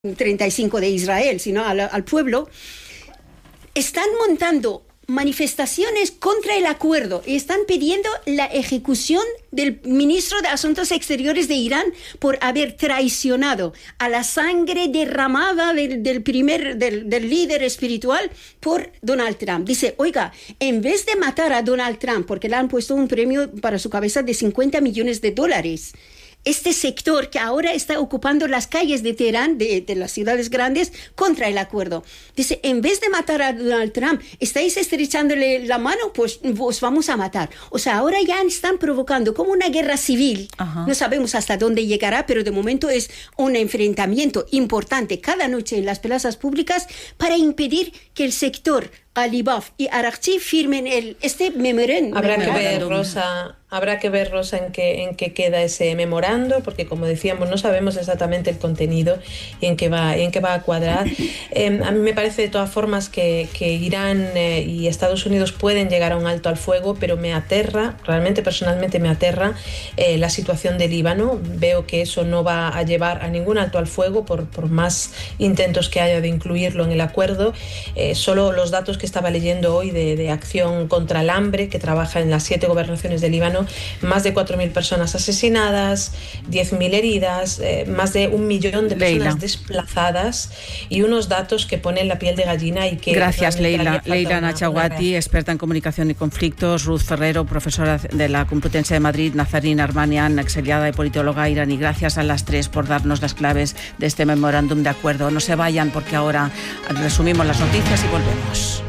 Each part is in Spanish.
35 de Israel, sino al pueblo, están montando manifestaciones contra el acuerdo y están pidiendo la ejecución del ministro de Asuntos Exteriores de Irán por haber traicionado a la sangre derramada del líder espiritual por Donald Trump. Dice, oiga, en vez de matar a Donald Trump, porque le han puesto un premio para su cabeza de $50 millones, este sector que ahora está ocupando las calles de Teherán, de las ciudades grandes, contra el acuerdo. Dice, en vez de matar a Donald Trump, estáis estrechándole la mano, pues os vamos a matar. O sea, ahora ya están provocando como una guerra civil. Ajá. No sabemos hasta dónde llegará, pero de momento es un enfrentamiento importante cada noche en las plazas públicas para impedir que el sector Alibaf y Araghchi firmen este memorándum. Habrá que ver, Rosa, en qué queda ese memorando, porque como decíamos, no sabemos exactamente el contenido y en qué va a cuadrar. A mí me parece de todas formas que Irán y Estados Unidos pueden llegar a un alto al fuego, pero me aterra, realmente personalmente me aterra la situación de Líbano. Veo que eso no va a llevar a ningún alto al fuego por más intentos que haya de incluirlo en el acuerdo. Solo los datos que estaba leyendo hoy de Acción contra el Hambre, que trabaja en las 7 gobernaciones de Líbano, más de 4.000 personas asesinadas, 10.000 heridas, más de 1 millón de personas desplazadas y unos datos que ponen la piel de gallina y que... Gracias, Leila Nachawati, experta en comunicación y conflictos, Ruth Ferrero, profesora de la Complutense de Madrid, Nazanin Armanian, exiliada y politóloga iraní. Gracias a las 3 por darnos las claves de este memorándum de acuerdo. No se vayan porque ahora resumimos las noticias y volvemos.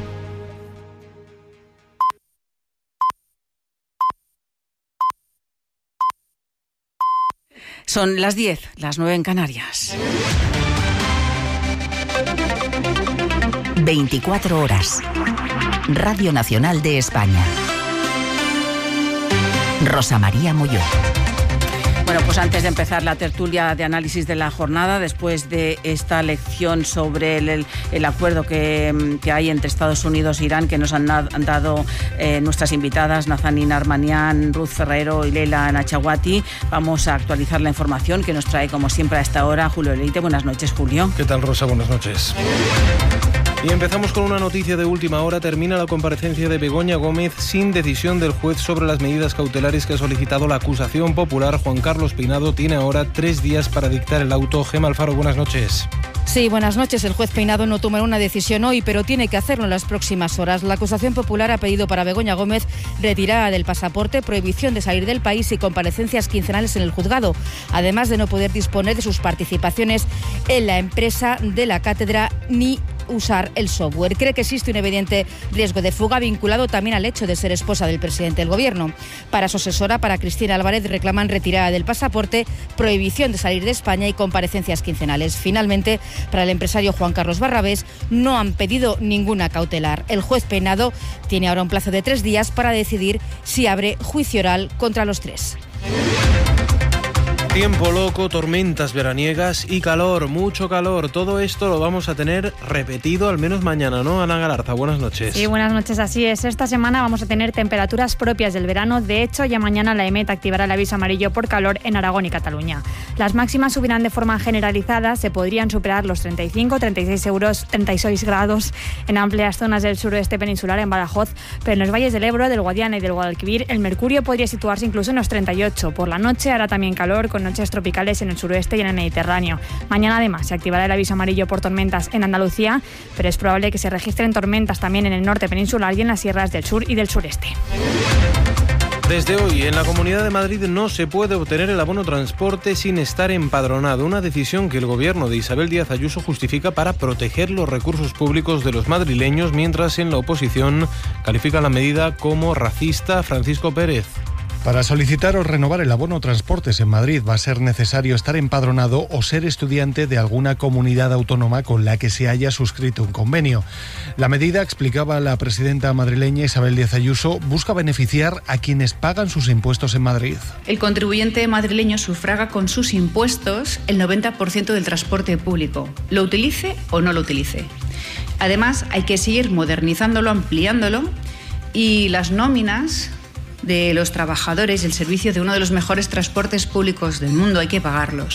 Son las 10, las 9 en Canarias. 24 horas. Radio Nacional de España. Rosa María Molló. Bueno, pues antes de empezar la tertulia de análisis de la jornada, después de esta lección sobre el acuerdo que hay entre Estados Unidos e Irán, que nos han dado nuestras invitadas, Nazanin Armanian, Ruth Ferrero y Leila Nachawati, vamos a actualizar la información que nos trae, como siempre, a esta hora Julio Leite. Buenas noches, Julio. ¿Qué tal, Rosa? Buenas noches. Y empezamos con una noticia de última hora. Termina la comparecencia de Begoña Gómez sin decisión del juez sobre las medidas cautelares que ha solicitado la acusación popular. Juan Carlos Peinado tiene ahora 3 días para dictar el auto. Gema Alfaro, buenas noches. Sí, buenas noches. El juez Peinado no tomará una decisión hoy, pero tiene que hacerlo en las próximas horas. La acusación popular ha pedido para Begoña Gómez retirada del pasaporte, prohibición de salir del país y comparecencias quincenales en el juzgado, además de no poder disponer de sus participaciones en la empresa de la cátedra ni usar el software. Cree que existe un evidente riesgo de fuga vinculado también al hecho de ser esposa del presidente del gobierno. Para su asesora, para Cristina Álvarez, reclaman retirada del pasaporte, prohibición de salir de España y comparecencias quincenales. Finalmente, para el empresario Juan Carlos Barrabés, no han pedido ninguna cautelar. El juez Peinado tiene ahora un plazo de 3 días para decidir si abre juicio oral contra los 3. Tiempo loco, tormentas veraniegas y calor, mucho calor. Todo esto lo vamos a tener repetido al menos mañana, ¿no? Ana Galarza, buenas noches. Sí, buenas noches, así es. Esta semana vamos a tener temperaturas propias del verano. De hecho, ya mañana la EMET activará el aviso amarillo por calor en Aragón y Cataluña. Las máximas subirán de forma generalizada, se podrían superar los 35, 36 grados en amplias zonas del suroeste peninsular, en Badajoz, pero en los valles del Ebro, del Guadiana y del Guadalquivir, el mercurio podría situarse incluso en los 38. Por la noche hará también calor, con noches tropicales en el suroeste y en el Mediterráneo. Mañana además se activará el aviso amarillo por tormentas en Andalucía, pero es probable que se registren tormentas también en el norte peninsular y en las sierras del sur y del sureste. Desde hoy, en la Comunidad de Madrid no se puede obtener el abono transporte sin estar empadronado, una decisión que el gobierno de Isabel Díaz Ayuso justifica para proteger los recursos públicos de los madrileños, mientras en la oposición califica la medida como racista. Francisco Pérez. Para solicitar o renovar el abono transportes en Madrid va a ser necesario estar empadronado o ser estudiante de alguna comunidad autónoma con la que se haya suscrito un convenio. La medida, explicaba la presidenta madrileña Isabel Díaz Ayuso, busca beneficiar a quienes pagan sus impuestos en Madrid. El contribuyente madrileño sufraga con sus impuestos el 90% del transporte público, lo utilice o no lo utilice. Además, hay que seguir modernizándolo, ampliándolo, y las nóminas de los trabajadores y el servicio de uno de los mejores transportes públicos del mundo hay que pagarlos.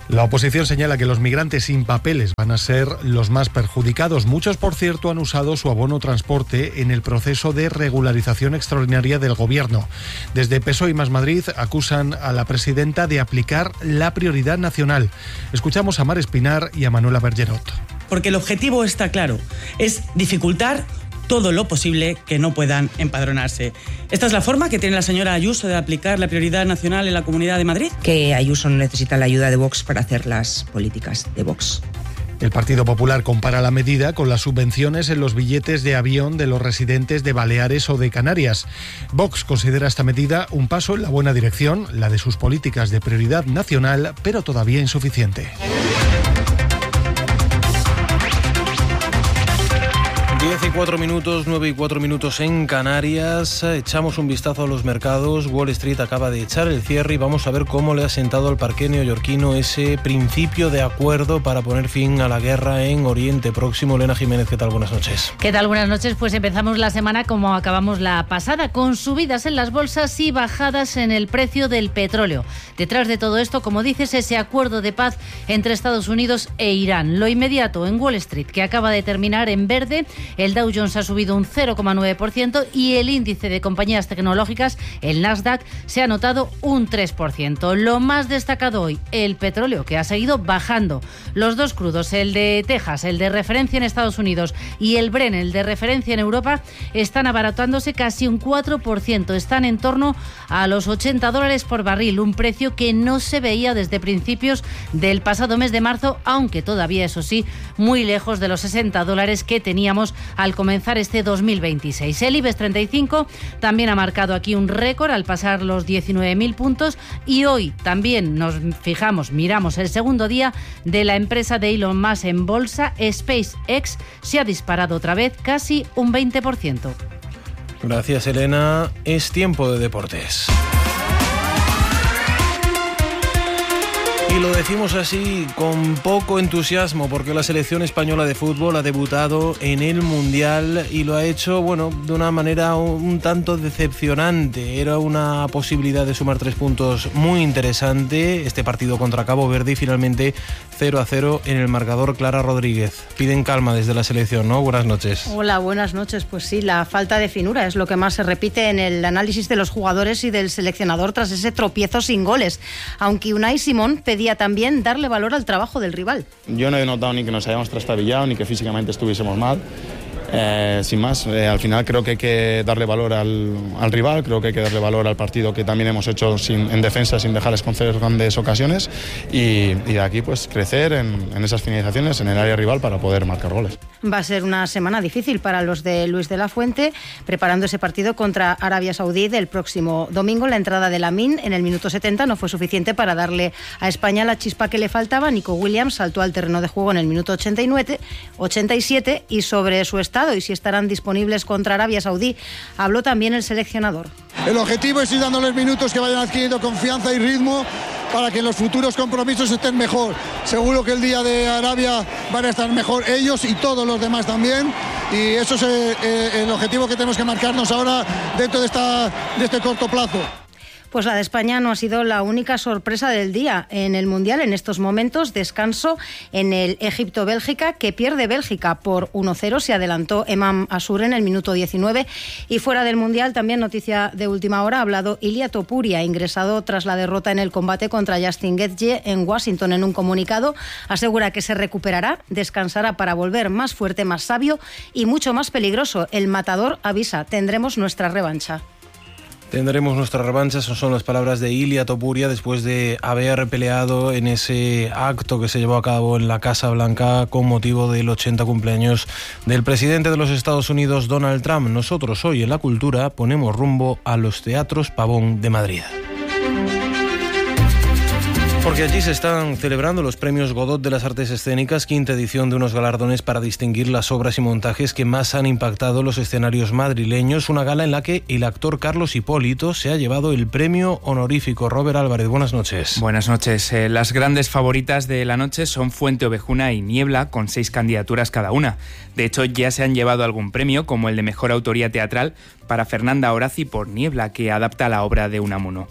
La oposición señala que los migrantes sin papeles van a ser los más perjudicados. Muchos, por cierto, han usado su abono transporte en el proceso de regularización extraordinaria del Gobierno. Desde PSOE y Más Madrid acusan a la presidenta de aplicar la prioridad nacional. Escuchamos a Mar Espinar y a Manuela Bergerot. Porque el objetivo está claro, es dificultar todo lo posible que no puedan empadronarse. ¿Esta es la forma que tiene la señora Ayuso de aplicar la prioridad nacional en la Comunidad de Madrid? Que Ayuso no necesita la ayuda de Vox para hacer las políticas de Vox. El Partido Popular compara la medida con las subvenciones en los billetes de avión de los residentes de Baleares o de Canarias. Vox considera esta medida un paso en la buena dirección, la de sus políticas de prioridad nacional, pero todavía insuficiente. 10:04, 9:04 en Canarias. Echamos un vistazo a los mercados. Wall Street acaba de echar el cierre y vamos a ver cómo le ha sentado al parqué neoyorquino ese principio de acuerdo para poner fin a la guerra en Oriente Próximo. Elena Jiménez, ¿qué tal? Buenas noches. ¿Qué tal? Buenas noches. Pues empezamos la semana como acabamos la pasada, con subidas en las bolsas y bajadas en el precio del petróleo. Detrás de todo esto, como dices, ese acuerdo de paz entre Estados Unidos e Irán. Lo inmediato en Wall Street, que acaba de terminar en verde. El Dow Jones ha subido un 0,9% y el índice de compañías tecnológicas, el Nasdaq, se ha notado un 3%. Lo más destacado hoy, el petróleo, que ha seguido bajando. Los dos crudos, el de Texas, el de referencia en Estados Unidos, y el Brent, el de referencia en Europa, están abaratándose casi un 4%. Están en torno a los $80 por barril, un precio que no se veía desde principios del pasado mes de marzo, aunque todavía, eso sí, muy lejos de los $60 que teníamos al comenzar este 2026. El IBEX 35 también ha marcado aquí un récord al pasar los 19.000 puntos y hoy también nos fijamos, miramos el segundo día de la empresa de Elon Musk en bolsa. SpaceX se ha disparado otra vez casi un 20%. Gracias, Elena. Es tiempo de deportes. Y lo decimos así con poco entusiasmo porque la selección española de fútbol ha debutado en el Mundial y lo ha hecho, de una manera un tanto decepcionante. Era una posibilidad de sumar 3 puntos muy interesante este partido contra Cabo Verde y finalmente 0-0 en el marcador. Clara Rodríguez, piden calma desde la selección, ¿no? Buenas noches. Hola, buenas noches. Pues sí, la falta de finura es lo que más se repite en el análisis de los jugadores y del seleccionador tras ese tropiezo sin goles. Aunque Unai Simón pedía también darle valor al trabajo del rival. Yo no he notado ni que nos hayamos trastabillado ni que físicamente estuviésemos mal. Sin más, al final creo que hay que darle valor al rival, creo que hay que darle valor al partido que también hemos hecho en defensa sin dejarles conceder grandes ocasiones y de aquí pues crecer en esas finalizaciones en el área rival para poder marcar goles. Va a ser una semana difícil para los de Luis de la Fuente, preparando ese partido contra Arabia Saudí del próximo domingo. La entrada de Lamine en el minuto 70 no fue suficiente para darle a España la chispa que le faltaba. Nico Williams saltó al terreno de juego en el minuto 87 y sobre su estado y si estarán disponibles contra Arabia Saudí habló también el seleccionador. El objetivo es ir dándoles minutos que vayan adquiriendo confianza y ritmo para que en los futuros compromisos estén mejor. Seguro que el día de Arabia van a estar mejor ellos y todos los demás también, y eso es el objetivo que tenemos que marcarnos ahora dentro de este corto plazo. Pues la de España no ha sido la única sorpresa del día en el Mundial. En estos momentos, descanso en el Egipto-Bélgica, que pierde Bélgica por 1-0. Se adelantó Emam Asur en el minuto 19. Y fuera del Mundial, también noticia de última hora, ha hablado Ilia Topuria, ingresado tras la derrota en el combate contra Justin Gaethje en Washington. En un comunicado asegura que se recuperará, descansará para volver más fuerte, más sabio y mucho más peligroso. El matador avisa, tendremos nuestra revancha. Tendremos nuestra revancha, esas son las palabras de Ilia Topuria después de haber peleado en ese acto que se llevó a cabo en la Casa Blanca con motivo del 80 cumpleaños del presidente de los Estados Unidos, Donald Trump. Nosotros hoy en La Cultura ponemos rumbo a los Teatros Pavón de Madrid. Porque allí se están celebrando los premios Godot de las Artes Escénicas, quinta edición de unos galardones para distinguir las obras y montajes que más han impactado los escenarios madrileños. Una gala en la que el actor Carlos Hipólito se ha llevado el premio honorífico. Robert Álvarez, buenas noches. Buenas noches. Las grandes favoritas de la noche son Fuente Ovejuna y Niebla, con 6 candidaturas cada una. De hecho, ya se han llevado algún premio, como el de Mejor Autoría Teatral para Fernanda Horaci por Niebla, que adapta la obra de Unamuno.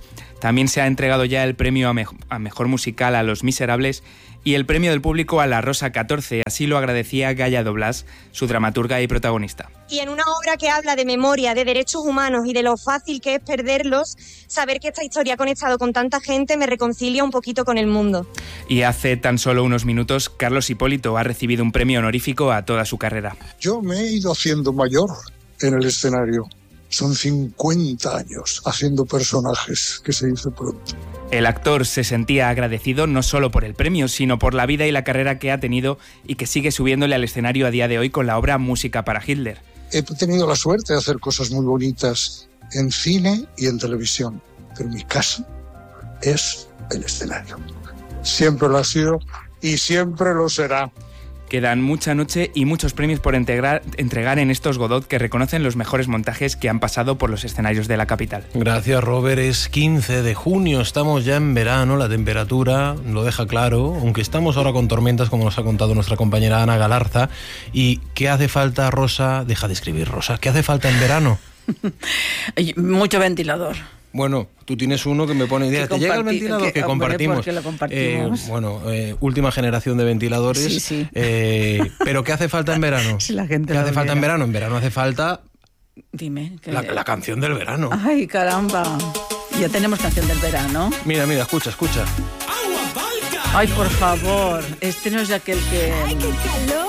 También se ha entregado ya el premio a Mejor Musical a Los Miserables y el premio del público a La Rosa 14. Así lo agradecía Gaia Doblás, su dramaturga y protagonista. Y en una obra que habla de memoria, de derechos humanos y de lo fácil que es perderlos, saber que esta historia ha conectado con tanta gente me reconcilia un poquito con el mundo. Y hace tan solo unos minutos, Carlos Hipólito ha recibido un premio honorífico a toda su carrera. Yo me he ido haciendo mayor en el escenario. Son 50 años haciendo personajes, que se dice pronto. El actor se sentía agradecido no solo por el premio, sino por la vida y la carrera que ha tenido y que sigue subiéndole al escenario a día de hoy con la obra Música para Hitler. He tenido la suerte de hacer cosas muy bonitas en cine y en televisión, pero mi casa es el escenario. Siempre lo ha sido y siempre lo será. Quedan mucha noche y muchos premios por entregar en estos Godot, que reconocen los mejores montajes que han pasado por los escenarios de la capital. Gracias, Robert. Es 15 de junio, estamos ya en verano, la temperatura lo deja claro, aunque estamos ahora con tormentas, como nos ha contado nuestra compañera Ana Galarza. ¿Y qué hace falta, Rosa? Deja de escribir, Rosa. ¿Qué hace falta en verano? Mucho ventilador. Bueno, tú tienes uno que me pone ideas. ¿Te llega el ventilador que compartimos? Porque lo compartimos. Última generación de ventiladores. Sí, sí. ¿Pero qué hace falta en verano? Si la gente ¿Qué hace falta en verano? En verano hace falta... Dime. La canción del verano. Ay, caramba. Ya tenemos canción del verano. Mira, escucha. Ay, por favor. Este no es aquel que... ¡Ay, qué calor!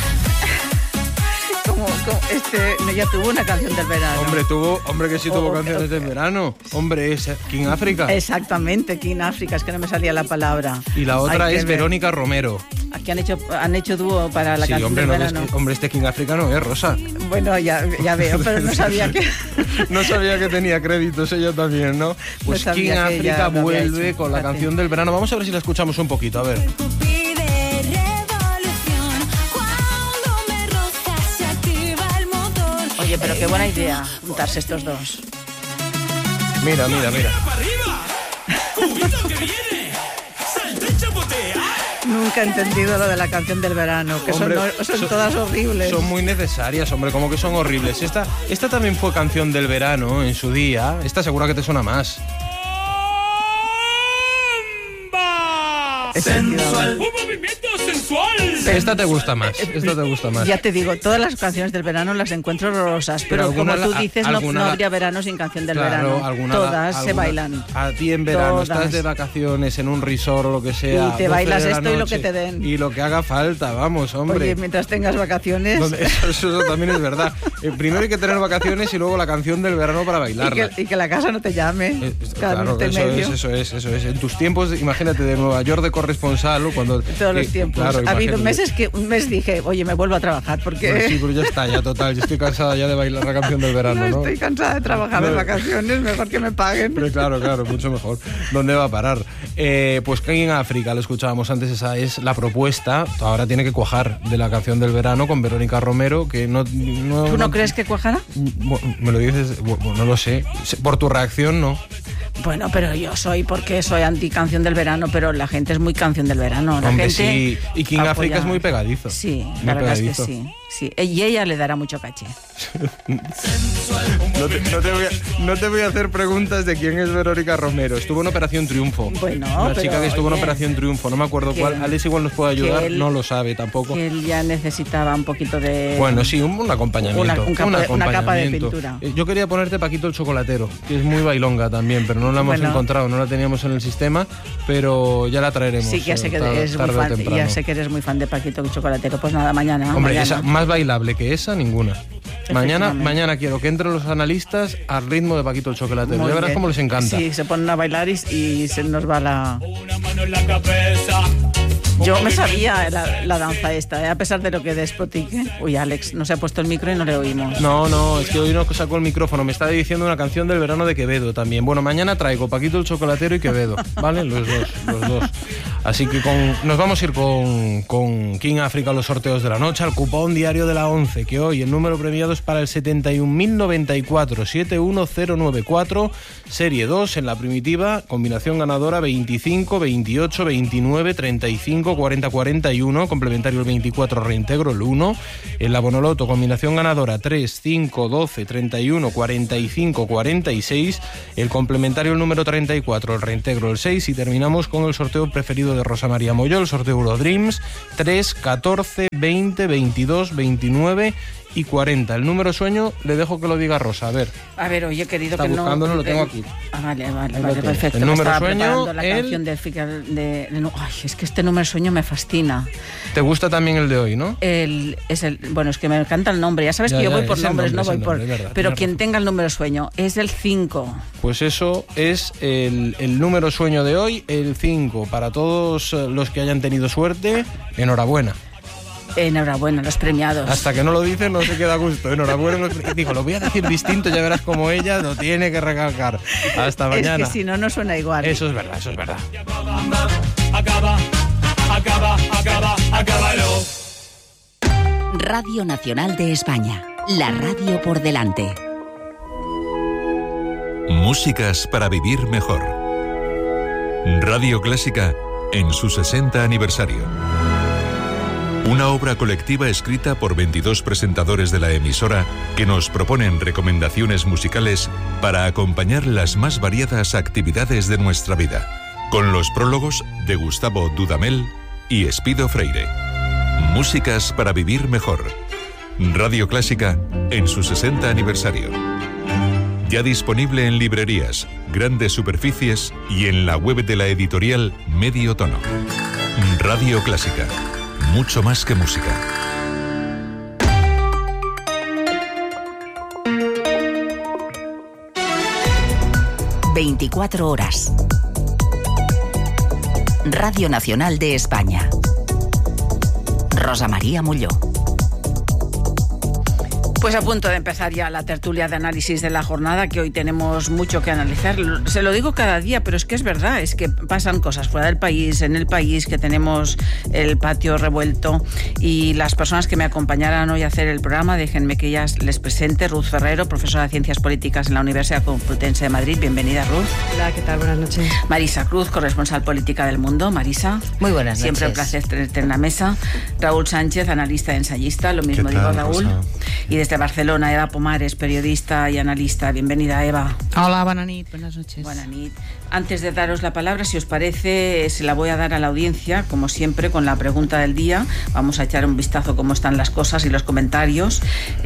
Ya tuvo una canción del verano. Hombre que sí tuvo canciones del verano. Hombre, es King África. Exactamente, King África, es que no me salía la palabra. Y la otra es Verónica Romero. Aquí han hecho dúo para la canción del verano. Hombre, este King África no es Rosa. Bueno, ya veo, pero no sabía que... No sabía que tenía créditos ella también, ¿no? Pues no King África vuelve con la canción del verano. Vamos a ver si la escuchamos un poquito, a ver. Oye, pero qué buena idea juntarse estos dos. Mira. Nunca he entendido lo de la canción del verano, que hombre, son todas horribles. Son muy necesarias, hombre, como que son horribles. Esta también fue canción del verano en su día. Esta seguro que te suena más. Sensual. Un movimiento sensual. Esta te gusta más. Ya te digo, todas las canciones del verano las encuentro horrorosas, pero como tú dices, no habría verano sin canción del verano. Todas se bailan. A ti en verano estás de vacaciones en un resort o lo que sea. Y te bailas esto y lo que te den. Y lo que haga falta, vamos, hombre. Oye, mientras tengas vacaciones. Eso también es verdad. Primero hay que tener vacaciones y luego la canción del verano para bailarla. Y que la casa no te llame. Claro, eso es. En tus tiempos, imagínate, de Nueva York de corresponsal, cuando... Todos los tiempos. Claro, ha habido meses que un mes dije, oye, me vuelvo a trabajar porque... Pues sí, pero ya está, ya total. Yo estoy cansada ya de bailar la canción del verano, ¿no? Estoy cansada de trabajar en vacaciones, mejor que me paguen. Pero claro, mucho mejor. ¿Dónde va a parar? Pues que en África, lo escuchábamos antes, esa es la propuesta. Ahora tiene que cuajar de la canción del verano con Verónica Romero, que no ¿Tú no crees que cuajará? Me lo dices, no lo sé. Por tu reacción, no. Bueno, pero yo soy anti canción del verano, pero la gente es muy canción del verano. Hombre, sí. Y King África es muy pegadizo. Sí, la verdad es que sí. Y ella le dará mucho caché. No te voy a hacer preguntas de quién es Verónica Romero. Estuvo en Operación Triunfo. Bueno, una chica que estuvo en Operación Triunfo, no me acuerdo cuál. Alex igual nos puede ayudar, no lo sabe tampoco. Que él ya necesitaba un poquito de... Bueno, sí, un acompañamiento. Una capa de pintura. Yo quería ponerte Paquito el Chocolatero, que es muy bailonga también, pero no la hemos encontrado, no la teníamos en el sistema, pero ya la traeremos. Sí, ya sé que eres muy fan de Paquito el Chocolatero. Pues nada, mañana. Hombre, esa más bailable que esa, ninguna. Mañana quiero que entren los analistas al ritmo de Paquito el Chocolatero. Ya verás cómo les encanta. Sí, se ponen a bailar y se nos va la... Una mano en la cabeza. Yo me sabía la danza esta, a pesar de lo que despotique. Uy, Alex, no se ha puesto el micro y no le oímos. No, es que hoy no sacó el micrófono. Me está diciendo una canción del verano de Quevedo también. Bueno, mañana traigo Paquito el Chocolatero y Quevedo, ¿vale? Los dos. Así que nos vamos a ir con King África, los sorteos de la noche, al cupón diario de la 11, que hoy el número premiado es para el 71.094, 71094, serie 2 en la primitiva, combinación ganadora 25, 28, 29, 35, 40, 41, complementario el 24, reintegro el 1, en la Bonoloto, combinación ganadora 3, 5, 12, 31, 45, 46, el complementario el número 34, el reintegro el 6 y terminamos con el sorteo preferido de Rosa María Molló, el sorteo Eurodreams 3, 14, 20, 22, 29 y 40. El número sueño le dejo que lo diga Rosa. A ver, oye, querido, está que buscándolo, no... lo tengo aquí. Vale, perfecto. El número sueño, la canción del Ay, es que este número sueño me fascina. ¿Te gusta también el de hoy, no? Bueno, es que me encanta el nombre. Ya sabes que yo voy por nombres, no voy por... Verdad, pero quien tenga el número sueño es el 5. Pues eso es el número sueño de hoy, el 5. Para todos los que hayan tenido suerte, enhorabuena. Enhorabuena, los premiados. Hasta que no lo dicen no se queda a gusto. Enhorabuena. Digo, lo voy a decir distinto, ya verás como ella lo tiene que recalcar. Hasta mañana. Es que si no, no suena igual. Eso es verdad, eso es verdad. Acábalo. Radio Nacional de España. La radio por delante. Músicas para vivir mejor. Radio Clásica en su 60 aniversario. Una obra colectiva escrita por 22 presentadores de la emisora que nos proponen recomendaciones musicales para acompañar las más variadas actividades de nuestra vida, con los prólogos de Gustavo Dudamel y Espido Freire. Músicas para vivir mejor. Radio Clásica en su 60 aniversario. Ya disponible en librerías, grandes superficies y en la web de la editorial Medio Tono. Radio Clásica. Mucho más que música. ...24 horas. Radio Nacional de España. Rosa María Molló. Pues a punto de empezar ya la tertulia de análisis de la jornada, que hoy tenemos mucho que analizar. Se lo digo cada día, pero es que es verdad, es que pasan cosas fuera del país, en el país, que tenemos el patio revuelto. Y las personas que me acompañarán hoy a hacer el programa, déjenme que ellas les presente. Ruth Ferrero, profesora de Ciencias Políticas en la Universidad Complutense de Madrid. Bienvenida, Ruth. Hola, ¿qué tal? Buenas noches. Marisa Cruz, corresponsal política del Mundo. Marisa. Muy buenas noches. Siempre un placer tenerte en la mesa. Raúl Sánchez, analista y ensayista. Lo mismo digo, Raúl. Rosa? Y desde Barcelona, Eva Pomares, periodista y analista. Bienvenida, Eva. Hola, buenas noches. Buenas noches. Antes de daros la palabra, si os parece, se la voy a dar a la audiencia, como siempre, con la pregunta del día. Vamos a echar un vistazo cómo están las cosas y los comentarios.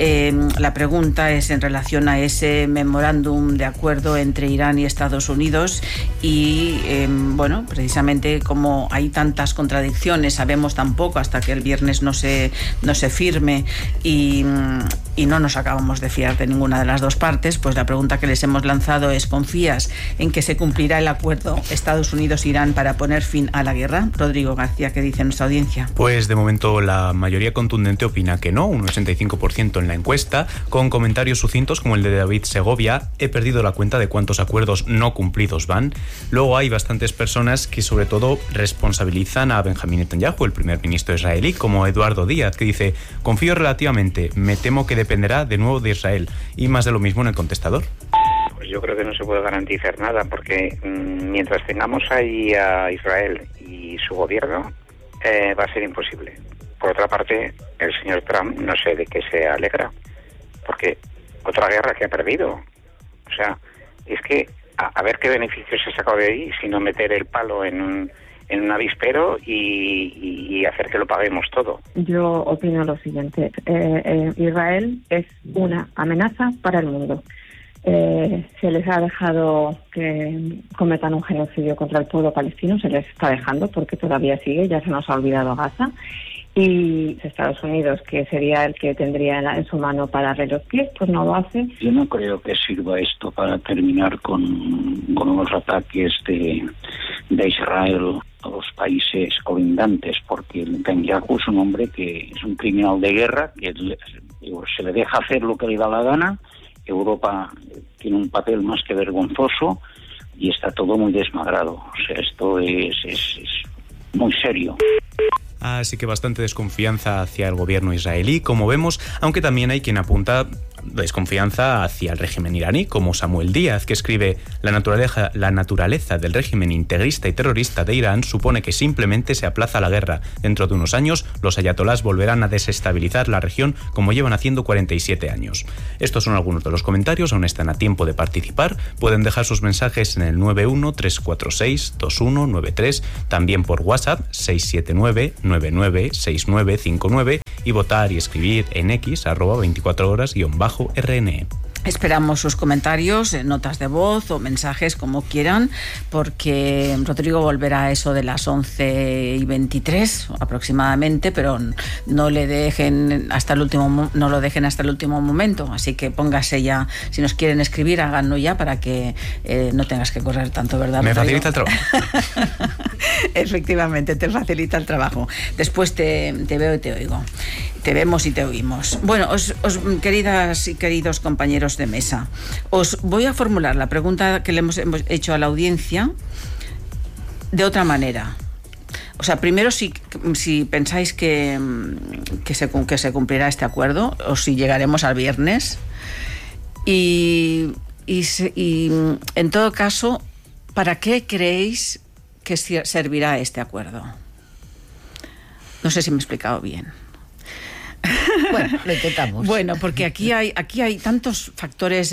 La pregunta es en relación a ese memorándum de acuerdo entre Irán y Estados Unidos y, bueno, precisamente como hay tantas contradicciones, sabemos tan poco hasta que el viernes no se firme y no nos acabamos de fiar de ninguna de las dos partes, pues la pregunta que les hemos lanzado es: ¿confías en que se cumplirá el acuerdo Estados Unidos-Irán para poner fin a la guerra? Rodrigo García, ¿qué dice nuestra audiencia? Pues de momento la mayoría contundente opina que no, un 85% en la encuesta, con comentarios sucintos como el de David Segovia: he perdido la cuenta de cuántos acuerdos no cumplidos van. Luego hay bastantes personas que sobre todo responsabilizan a Benjamín Netanyahu, el primer ministro israelí, como Eduardo Díaz, que dice: confío relativamente, me temo que dependerá de nuevo de Israel. Y más de lo mismo en el contestador. Pues yo creo que no se puede garantizar nada, porque mientras tengamos ahí a Israel y su gobierno, va a ser imposible. Por otra parte, el señor Trump no sé de qué se alegra, porque otra guerra que ha perdido. O sea, es que a ver qué beneficios se ha sacado de ahí, sino meter el palo en un avispero y hacer que lo paguemos todo. Yo opino lo siguiente: Israel es una amenaza para el mundo. Se les ha dejado que cometan un genocidio contra el pueblo palestino, se les está dejando porque todavía sigue, ya se nos ha olvidado Gaza. Y Estados Unidos, que sería el que tendría en su mano para darle los pies, pues no lo hace. Yo no creo que sirva esto para terminar con unos ataques de Israel a los países colindantes, porque Netanyahu es un hombre que es un criminal de guerra, que se le deja hacer lo que le da la gana. Europa tiene un papel más que vergonzoso y está todo muy desmadrado. O sea, esto es muy serio. Así que bastante desconfianza hacia el gobierno israelí, como vemos, aunque también hay quien apunta desconfianza hacia el régimen iraní, como Samuel Díaz, que escribe: la naturaleza del régimen integrista y terrorista de Irán supone que simplemente se aplaza la guerra. Dentro de unos años, los ayatolás volverán a desestabilizar la región como llevan haciendo 47 años. Estos son algunos de los comentarios, aún están a tiempo de participar. Pueden dejar sus mensajes en el 91-346-2193, también por WhatsApp 679-996959 y votar y escribir en X @24horas_RNE. Esperamos sus comentarios, notas de voz o mensajes, como quieran, porque Rodrigo volverá a eso de las 11:23 aproximadamente, pero no le dejen hasta el último, no lo dejen hasta el último momento. Así que póngase ya, si nos quieren escribir, háganlo ya para que no tengas que correr tanto, ¿verdad, Me Rodrigo? facilita el trabajo. Efectivamente, te facilita el trabajo. Después te veo y te oigo. Te vemos y te oímos. Bueno, queridas y queridos compañeros de mesa, os voy a formular la pregunta que le hemos hecho a la audiencia de otra manera. O sea, primero si pensáis que se cumplirá este acuerdo o si llegaremos al viernes y en todo caso, ¿para qué creéis que servirá este acuerdo? No sé si me he explicado bien. Bueno, lo intentamos. Bueno, porque aquí hay tantos factores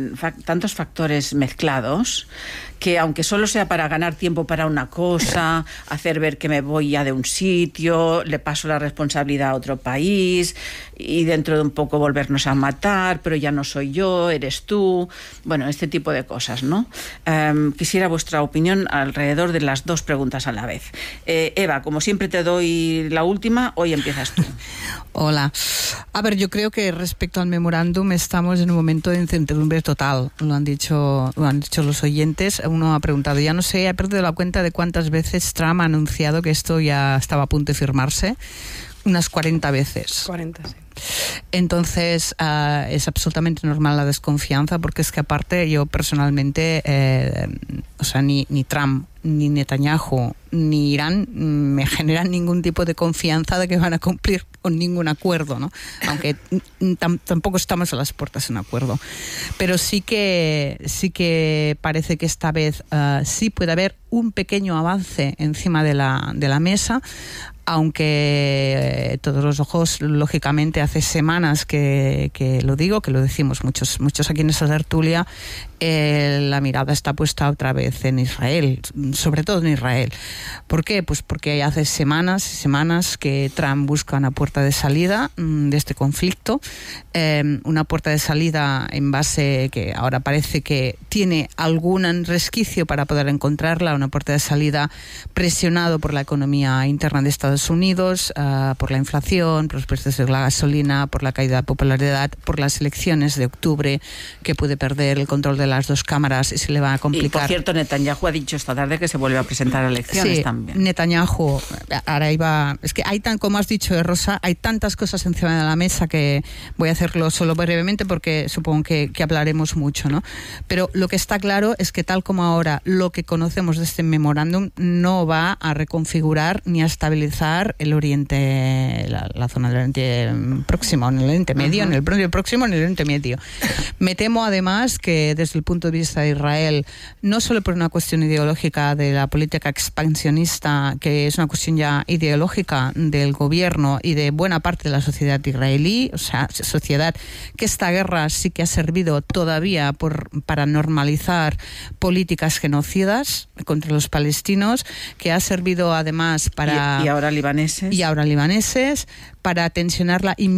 mezclados que, aunque solo sea para ganar tiempo para una cosa, hacer ver que me voy ya de un sitio, le paso la responsabilidad a otro país y dentro de un poco volvernos a matar, pero ya no soy yo, eres tú, bueno, este tipo de cosas, ¿no? Quisiera vuestra opinión alrededor de las dos preguntas a la vez. Eva, como siempre te doy la última, hoy empiezas tú. Hola. A ver, yo creo que respecto al memorándum estamos en un momento de incertidumbre total. Lo han dicho los oyentes. Uno ha preguntado, ya no sé, he perdido la cuenta de cuántas veces Trump ha anunciado que esto ya estaba a punto de firmarse. Unas 40 veces. 40, sí. Entonces es absolutamente normal la desconfianza, porque es que aparte yo personalmente, ni Trump, ni Netanyahu, ni Irán me generan ningún tipo de confianza de que van a cumplir con ningún acuerdo, ¿no? Aunque tampoco estamos a las puertas de un acuerdo. Pero sí que parece que esta vez sí puede haber un pequeño avance encima de la mesa, aunque todos los ojos, lógicamente, hace semanas que lo digo, que lo decimos muchos aquí en esta tertulia, la mirada está puesta otra vez en Israel, sobre todo en Israel. ¿Por qué? Pues porque hace semanas y semanas que Trump busca una puerta de salida de este conflicto, una puerta de salida en base que ahora parece que tiene algún resquicio para poder encontrarla, una puerta de salida presionado por la economía interna de Estados Unidos, por la inflación, por los precios de la gasolina, por la caída de popularidad, por las elecciones de octubre, que puede perder el control de las dos cámaras y se le va a complicar. Y por cierto, Netanyahu ha dicho esta tarde que se vuelve a presentar a elecciones también. Netanyahu, ahora iba, es que como has dicho, Rosa, hay tantas cosas encima de la mesa que voy a hacerlo solo brevemente porque supongo que hablaremos mucho, ¿no? Pero lo que está claro es que tal como ahora lo que conocemos de este memorándum no va a reconfigurar ni a estabilizar el Oriente, la zona del Oriente Próximo, en el Oriente Medio, en el Próximo, en el Oriente Medio. Me temo además que desde el punto de vista de Israel, no solo por una cuestión ideológica de la política expansionista, que es una cuestión ya ideológica del gobierno y de buena parte de la sociedad israelí, o sea, sociedad que esta guerra sí que ha servido todavía para normalizar políticas genocidas contra los palestinos, que ha servido además para... Y ahora libaneses. Para tensionarla y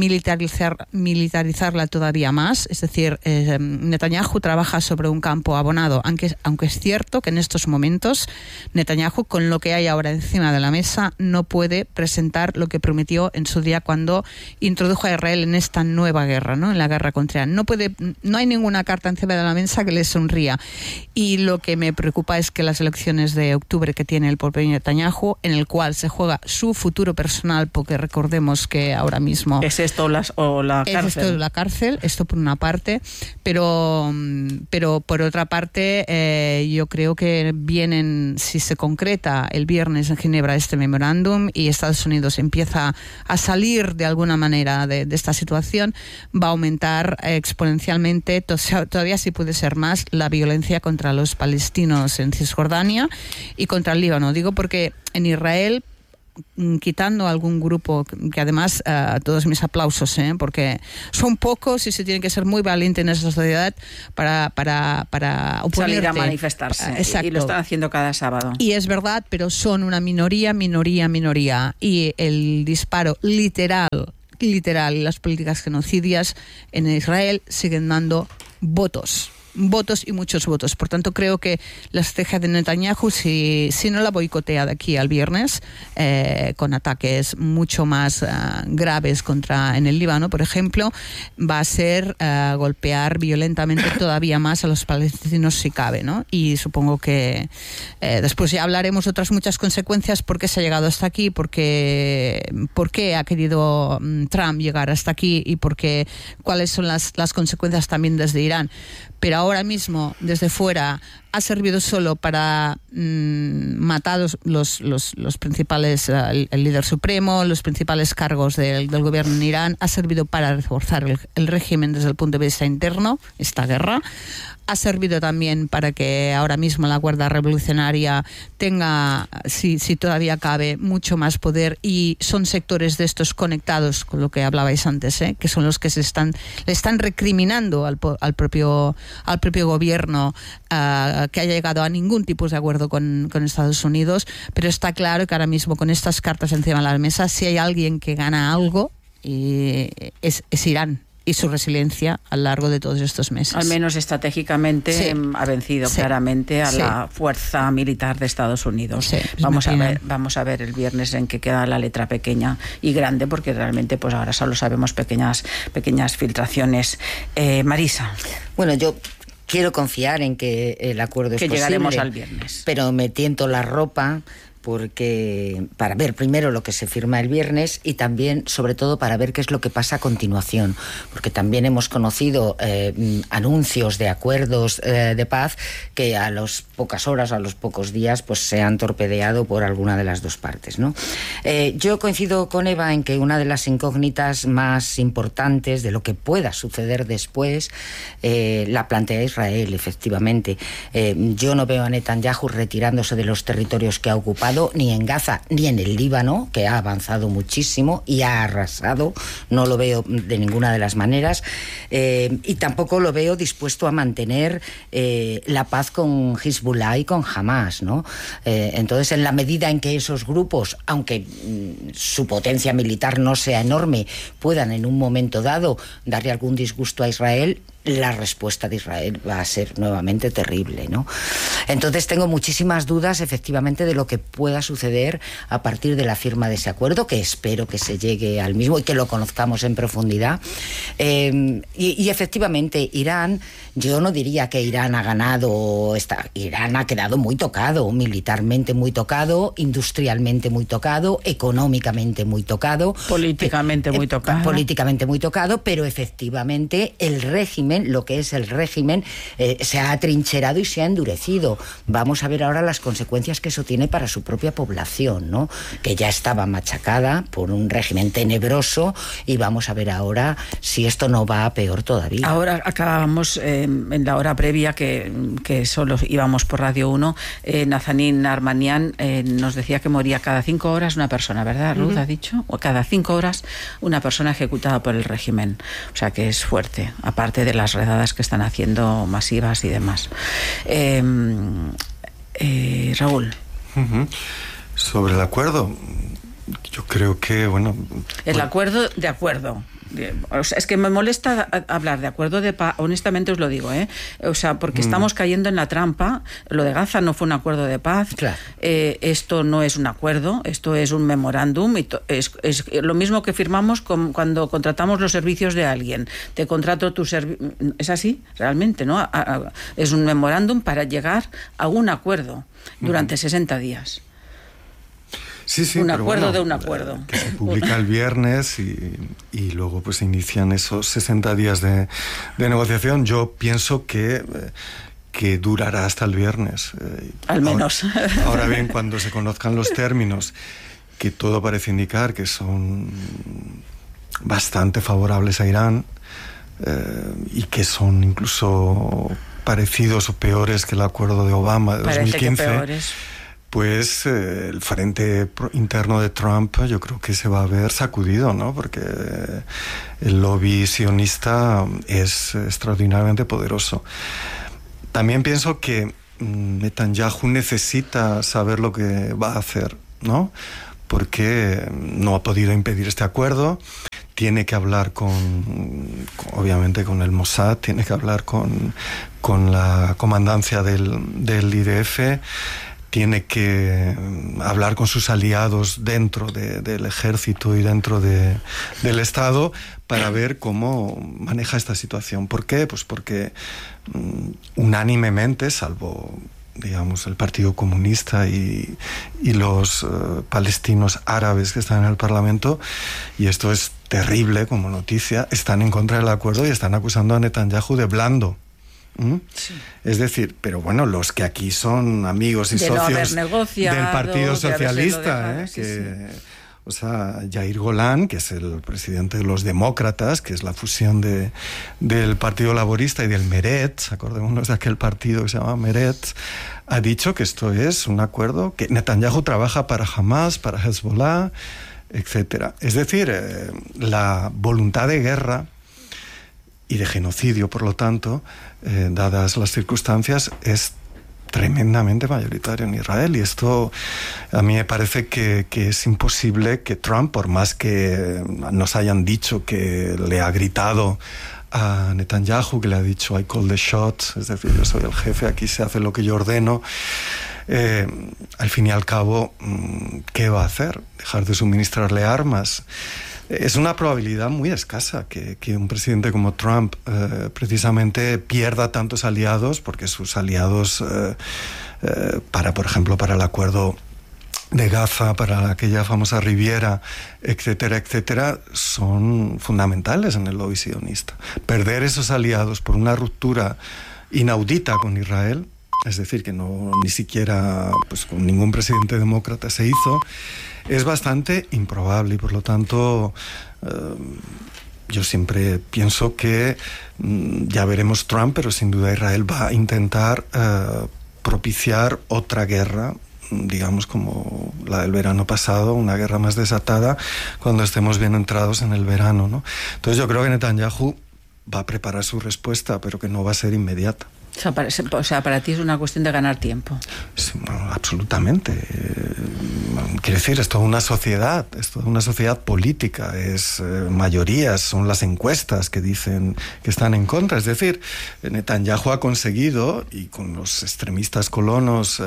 militarizarla todavía más. Es decir, Netanyahu trabaja sobre un campo abonado, aunque es cierto que en estos momentos Netanyahu, con lo que hay ahora encima de la mesa, no puede presentar lo que prometió en su día cuando introdujo a Israel en esta nueva guerra, ¿no? En la guerra contra Irán. No hay ninguna carta encima de la mesa que le sonría. Y lo que me preocupa es que las elecciones de octubre que tiene el propio Netanyahu, en el cual se juega su futuro personal, porque recordemos recordemos que ahora mismo... ¿Es esto la cárcel? Es esto la cárcel, esto por una parte, pero por otra parte yo creo que vienen, si se concreta el viernes en Ginebra este memorándum y Estados Unidos empieza a salir de alguna manera de esta situación, va a aumentar exponencialmente, todavía sí puede ser más, la violencia contra los palestinos en Cisjordania y contra el Líbano. Digo porque en Israel, quitando algún grupo que además todos mis aplausos, porque son pocos y se tiene que ser muy valiente en esa sociedad para oponerte, salir a manifestarse. Exacto. Y lo están haciendo cada sábado. Y es verdad, pero son una minoría, y el disparo literal y las políticas genocidias en Israel siguen dando votos y muchos votos. Por tanto, creo que la estrategia de Netanyahu, si no la boicotea de aquí al viernes, con ataques mucho más graves en el Líbano, por ejemplo, va a ser golpear violentamente todavía más a los palestinos si cabe, ¿no? Y supongo que después ya hablaremos de otras muchas consecuencias, por qué se ha llegado hasta aquí, por qué ha querido Trump llegar hasta aquí y cuáles son las consecuencias también desde Irán. Pero ahora mismo, desde fuera, ha servido solo para matar los principales, el líder supremo, los principales cargos del gobierno en Irán. Ha servido para reforzar el régimen desde el punto de vista interno, esta guerra. Ha servido también para que ahora mismo la Guardia Revolucionaria tenga, si todavía cabe, mucho más poder, y son sectores de estos conectados con lo que hablabais antes, que son los que le están recriminando al propio gobierno que haya llegado a ningún tipo de acuerdo con Estados Unidos. Pero está claro que ahora mismo, con estas cartas encima de la mesa, si hay alguien que gana algo, es Irán y su resiliencia a lo largo de todos estos meses. Al menos estratégicamente sí, ha vencido claramente a la fuerza militar de Estados Unidos. Sí, vamos a ver el viernes en qué queda la letra pequeña y grande, porque realmente pues ahora solo sabemos pequeñas filtraciones. Marisa. Bueno, yo quiero confiar en que el acuerdo es posible. Que llegaremos al viernes. Pero me tiento la ropa para ver primero lo que se firma el viernes y también, sobre todo, para ver qué es lo que pasa a continuación, porque también hemos conocido anuncios de acuerdos de paz que a las pocas horas, a los pocos días, pues se han torpedeado por alguna de las dos partes, ¿no? Yo coincido con Eva en que una de las incógnitas más importantes de lo que pueda suceder después la plantea Israel, efectivamente. Yo no veo a Netanyahu retirándose de los territorios que ha ocupado, ni en Gaza ni en el Líbano, que ha avanzado muchísimo y ha arrasado. No lo veo de ninguna de las maneras, y tampoco lo veo dispuesto a mantener la paz con Hezbollah y con Hamas, ¿no? Entonces, en la medida en que esos grupos, aunque su potencia militar no sea enorme, puedan en un momento dado darle algún disgusto a Israel, la respuesta de Israel va a ser nuevamente terrible, ¿no? Entonces tengo muchísimas dudas, efectivamente, de lo que pueda suceder a partir de la firma de ese acuerdo, que espero que se llegue al mismo y que lo conozcamos en profundidad. Y efectivamente, Irán, yo no diría que Irán ha ganado, Irán ha quedado muy tocado, militarmente muy tocado, industrialmente muy tocado, económicamente muy tocado, políticamente muy tocado, pero efectivamente el régimen, lo que es el régimen, se ha atrincherado y se ha endurecido. Vamos a ver ahora las consecuencias que eso tiene para su propia población, ¿no? Que ya estaba machacada por un régimen tenebroso, y vamos a ver ahora si esto no va a peor todavía. Ahora acabamos en la hora previa, que solo íbamos por Radio 1, Nazanin Armanian nos decía que moría cada 5 horas una persona, ¿verdad, Ruth? Ha dicho, o cada 5 horas una persona ejecutada por el régimen. O sea que es fuerte, aparte de las redadas que están haciendo masivas y demás. Raúl. Sobre el acuerdo, yo creo que, bueno... El acuerdo de acuerdo. O sea, es que me molesta hablar de acuerdo de paz, honestamente os lo digo, o sea, porque estamos cayendo en la trampa. Lo de Gaza no fue un acuerdo de paz, claro. Esto no es un acuerdo, esto es un memorándum, es lo mismo que firmamos cuando contratamos los servicios de alguien. Te contrato tu servicio, es así realmente, ¿no? Es un memorándum para llegar a un acuerdo durante 60 días. Sí, un acuerdo de un acuerdo. Que se publica el viernes y luego pues se inician esos 60 días de negociación. Yo pienso que durará hasta el viernes. Al menos. Ahora bien, cuando se conozcan los términos, que todo parece indicar que son bastante favorables a Irán y que son incluso parecidos o peores que el acuerdo de Obama de 2015, pues el frente interno de Trump yo creo que se va a ver sacudido, ¿no? Porque el lobby sionista es extraordinariamente poderoso. También pienso que Netanyahu necesita saber lo que va a hacer, ¿no? Porque no ha podido impedir este acuerdo. Tiene que hablar obviamente con el Mossad, tiene que hablar con la comandancia del IDF, tiene que hablar con sus aliados dentro del ejército y dentro del Estado para ver cómo maneja esta situación. ¿Por qué? Pues porque unánimemente, salvo digamos el Partido Comunista y los palestinos árabes que están en el Parlamento, y esto es terrible como noticia, están en contra del acuerdo y están acusando a Netanyahu de blando. Sí. Es decir, pero bueno, los que aquí son amigos y socios del Partido Socialista, o sea, Yair Golan, que es el presidente de los demócratas, que es la fusión del Partido Laborista y del Meretz, acordémonos de aquel partido que se llama Meretz, ha dicho que esto es un acuerdo que Netanyahu trabaja para Hamas, para Hezbollah, etcétera. Es decir, la voluntad de guerra y de genocidio, por lo tanto, dadas las circunstancias, es tremendamente mayoritario en Israel, y esto a mí me parece que es imposible que Trump, por más que nos hayan dicho que le ha gritado a Netanyahu, que le ha dicho I call the shots, es decir, yo soy el jefe, aquí se hace lo que yo ordeno, al fin y al cabo, ¿qué va a hacer? ¿Dejar de suministrarle armas? Es una probabilidad muy escasa que un presidente como Trump precisamente pierda tantos aliados, porque sus aliados por ejemplo, para el acuerdo de Gaza, para aquella famosa Riviera, etcétera, etcétera, son fundamentales en el lobby sionista. Perder esos aliados por una ruptura inaudita con Israel, es decir, que ni siquiera pues, con ningún presidente demócrata se hizo, es bastante improbable, y por lo tanto yo siempre pienso que ya veremos Trump, pero sin duda Israel va a intentar propiciar otra guerra, digamos como la del verano pasado, una guerra más desatada cuando estemos bien entrados en el verano, ¿no? Entonces yo creo que Netanyahu va a preparar su respuesta, pero que no va a ser inmediata. O sea, para ti es una cuestión de ganar tiempo. Sí, bueno, absolutamente. Quiero decir, es toda una sociedad, política, es mayorías, son las encuestas que dicen que están en contra. Es decir, Netanyahu ha conseguido, y con los extremistas colonos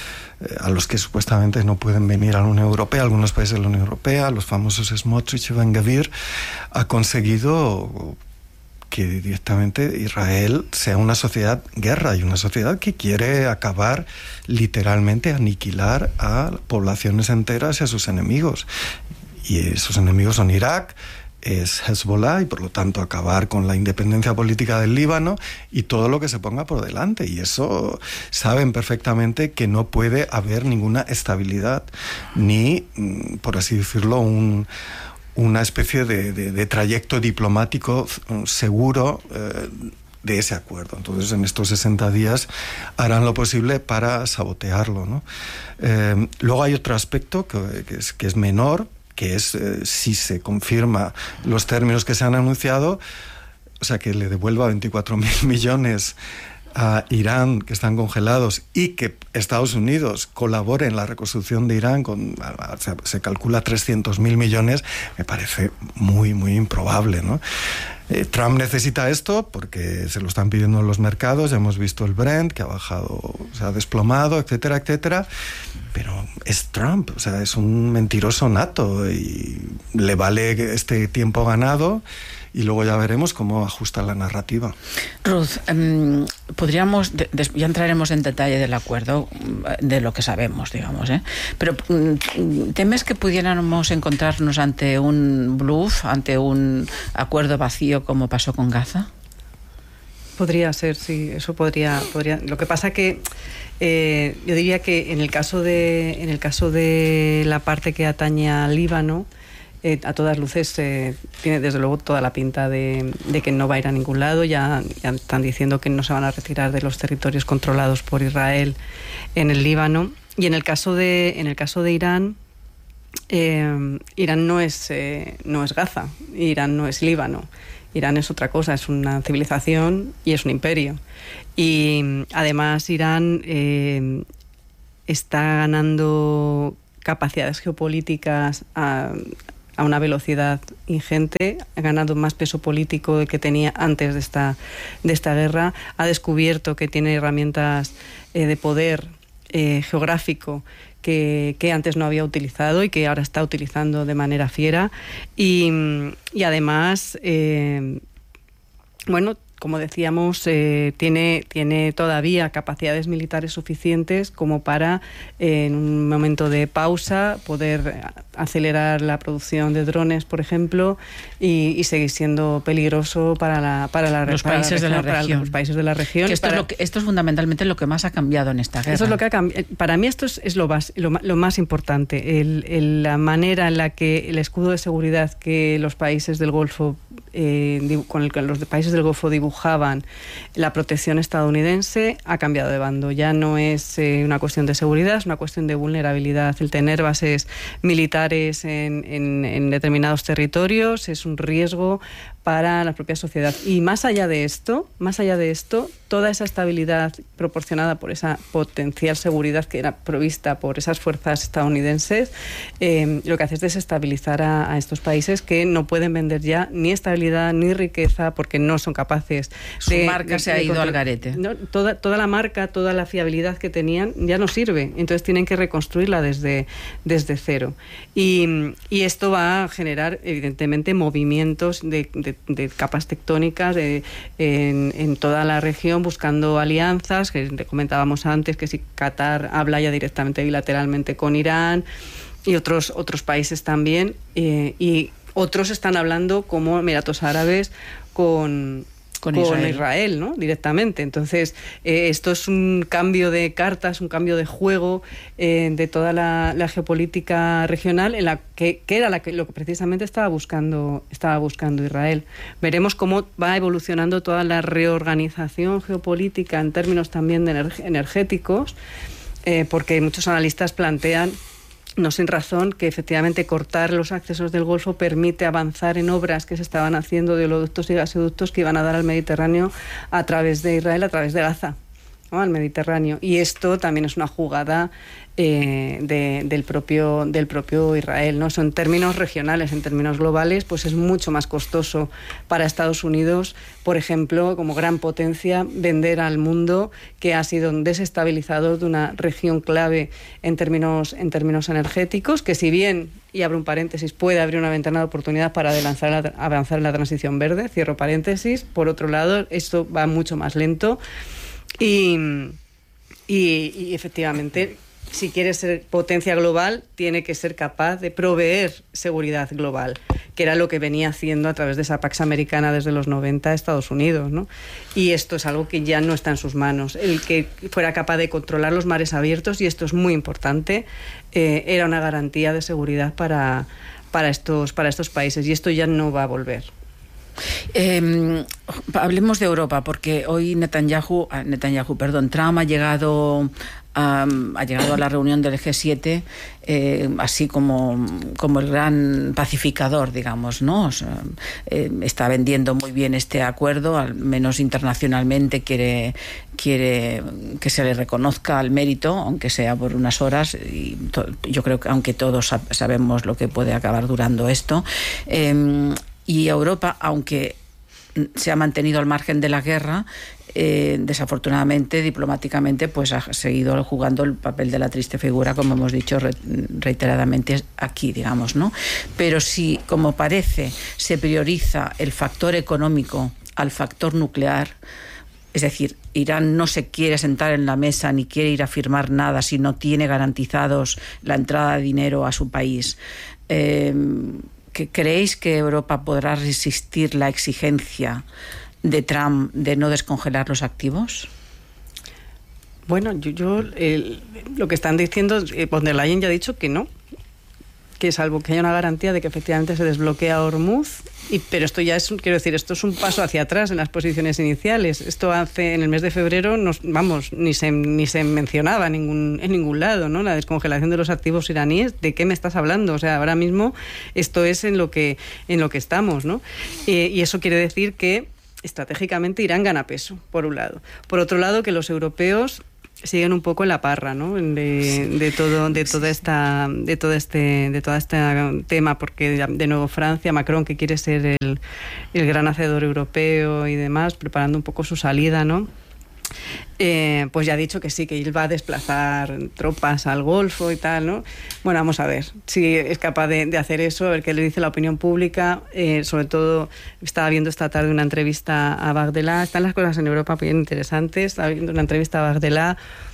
a los que supuestamente no pueden venir a la Unión Europea, algunos países de la Unión Europea, los famosos Smotrich y Ben Gvir, ha conseguido que directamente Israel sea una sociedad guerra, y una sociedad que quiere acabar, literalmente aniquilar a poblaciones enteras y a sus enemigos. Y esos enemigos son Irak, es Hezbollah, y por lo tanto acabar con la independencia política del Líbano y todo lo que se ponga por delante. Y eso saben perfectamente que no puede haber ninguna estabilidad, ni, por así decirlo, una especie de trayecto diplomático seguro de ese acuerdo. Entonces, en estos 60 días harán lo posible para sabotearlo, ¿no? Luego hay otro aspecto que es menor, que es si se confirma los términos que se han anunciado, o sea, que le devuelva 24.000 millones a Irán, que están congelados, y que Estados Unidos colabore en la reconstrucción de Irán se calcula 300.000 millones, me parece muy, muy improbable, ¿no? Trump necesita esto porque se lo están pidiendo los mercados, ya hemos visto el Brent que ha bajado, se ha desplomado, etcétera, etcétera, pero es Trump, o sea, es un mentiroso nato y le vale este tiempo ganado, y luego ya veremos cómo ajusta la narrativa. Ruth, podríamos, ya entraremos en detalle del acuerdo, de lo que sabemos, digamos, pero ¿temes que pudiéramos encontrarnos ante un bluff, ante un acuerdo vacío como pasó con Gaza? Podría ser, sí, eso podría. Lo que pasa que yo diría que en el caso de la parte que atañe al Líbano, a todas luces tiene desde luego toda la pinta de que no va a ir a ningún lado. Ya están diciendo que no se van a retirar de los territorios controlados por Israel en el Líbano. Y en el caso de Irán, Irán no es Gaza, Irán no es Líbano. Irán es otra cosa, es una civilización y es un imperio. Y además Irán está ganando capacidades geopolíticas a una velocidad ingente, ha ganado más peso político del que tenía antes de esta guerra, ha descubierto que tiene herramientas de poder geográfico que antes no había utilizado y que ahora está utilizando de manera fiera, y además como decíamos, tiene todavía capacidades militares suficientes como para, en un momento de pausa, poder acelerar la producción de drones, por ejemplo, y seguir siendo peligroso para los países de la región. Que esto es fundamentalmente lo que más ha cambiado en esta guerra. Eso es lo que ha cambiado. Para mí esto es lo más importante, la manera en la que el escudo de seguridad que los países del Golfo con el que los países del Golfo dibujaban la protección estadounidense ha cambiado de bando. Ya no es una cuestión de seguridad, es una cuestión de vulnerabilidad. El tener bases militares en determinados territorios es un riesgo para la propia sociedad. Y más allá de esto, toda esa estabilidad proporcionada por esa potencial seguridad que era provista por esas fuerzas estadounidenses, lo que hace es desestabilizar a estos países que no pueden vender ya ni estabilidad ni riqueza porque no son capaces. Su marca se ha ido al garete. ¿No? Toda la marca, toda la fiabilidad que tenían ya no sirve. Entonces tienen que reconstruirla desde cero. Y esto va a generar, evidentemente, movimientos de capas tectónicas en toda la región, buscando alianzas, que comentábamos antes, que si Qatar habla ya directamente bilateralmente con Irán y otros países también, y otros están hablando como Emiratos Árabes con Israel, ¿no? Directamente. Entonces, esto es un cambio de cartas, un cambio de juego de toda la geopolítica regional, en la que era lo que precisamente estaba buscando Israel. Veremos cómo va evolucionando toda la reorganización geopolítica en términos también de energéticos, porque muchos analistas plantean, no sin razón, que efectivamente cortar los accesos del Golfo permite avanzar en obras que se estaban haciendo de oleoductos y gasoductos que iban a dar al Mediterráneo a través de Israel, a través de Gaza, ¿no? Al Mediterráneo. Y esto también es una jugada del propio Israel, ¿no? Son en términos regionales, en términos globales, pues es mucho más costoso para Estados Unidos, por ejemplo, como gran potencia, vender al mundo que ha sido un desestabilizador de una región clave en términos energéticos, que si bien, y abro un paréntesis, puede abrir una ventana de oportunidad para avanzar en la transición verde, cierro paréntesis, por otro lado, esto va mucho más lento y efectivamente, si quiere ser potencia global, tiene que ser capaz de proveer seguridad global, que era lo que venía haciendo a través de esa Pax Americana desde los 90 Estados Unidos, ¿no? Y esto es algo que ya no está en sus manos. El que fuera capaz de controlar los mares abiertos, y esto es muy importante, era una garantía de seguridad para estos países, y esto ya no va a volver. Hablemos de Europa, porque hoy Trump ha llegado a la reunión del G7 así como el gran pacificador, digamos, ¿no? O sea, está vendiendo muy bien este acuerdo, al menos internacionalmente quiere que se le reconozca el mérito, aunque sea por unas horas, y yo creo que aunque todos sabemos lo que puede acabar durando esto, y Europa, aunque se ha mantenido al margen de la guerra, desafortunadamente, diplomáticamente, pues ha seguido jugando el papel de la triste figura, como hemos dicho reiteradamente aquí, digamos, ¿no? Pero si, como parece, se prioriza el factor económico al factor nuclear, Es decir, Irán no se quiere sentar en la mesa ni quiere ir a firmar nada si no tiene garantizados la entrada de dinero a su país. ¿Creéis que Europa podrá resistir la exigencia de Trump de no descongelar los activos? Bueno, lo que están diciendo, von der Leyen ya ha dicho que no, que salvo que haya una garantía de que efectivamente se desbloquea Hormuz, pero esto ya es, quiero decir, esto es un paso hacia atrás en las posiciones iniciales. Esto hace, en el mes de febrero, ni se mencionaba en ningún lado, ¿no? La descongelación de los activos iraníes. ¿De qué me estás hablando? O sea, ahora mismo esto es en lo que estamos, ¿no? Y eso quiere decir que estratégicamente Irán gana peso, por un lado. Por otro lado, que los europeos siguen un poco en la parra, ¿no? De todo este tema, porque de nuevo Francia, Macron, que quiere ser el gran hacedor europeo y demás, preparando un poco su salida, ¿no? Pues ya ha dicho que sí, que él va a desplazar tropas al Golfo y tal, ¿no? Bueno, vamos a ver si es capaz de hacer eso, a ver qué le dice la opinión pública. Sobre todo, estaba viendo esta tarde una entrevista a Bagdelá. Están las cosas en Europa bien interesantes. Estaba viendo una entrevista a Bagdelá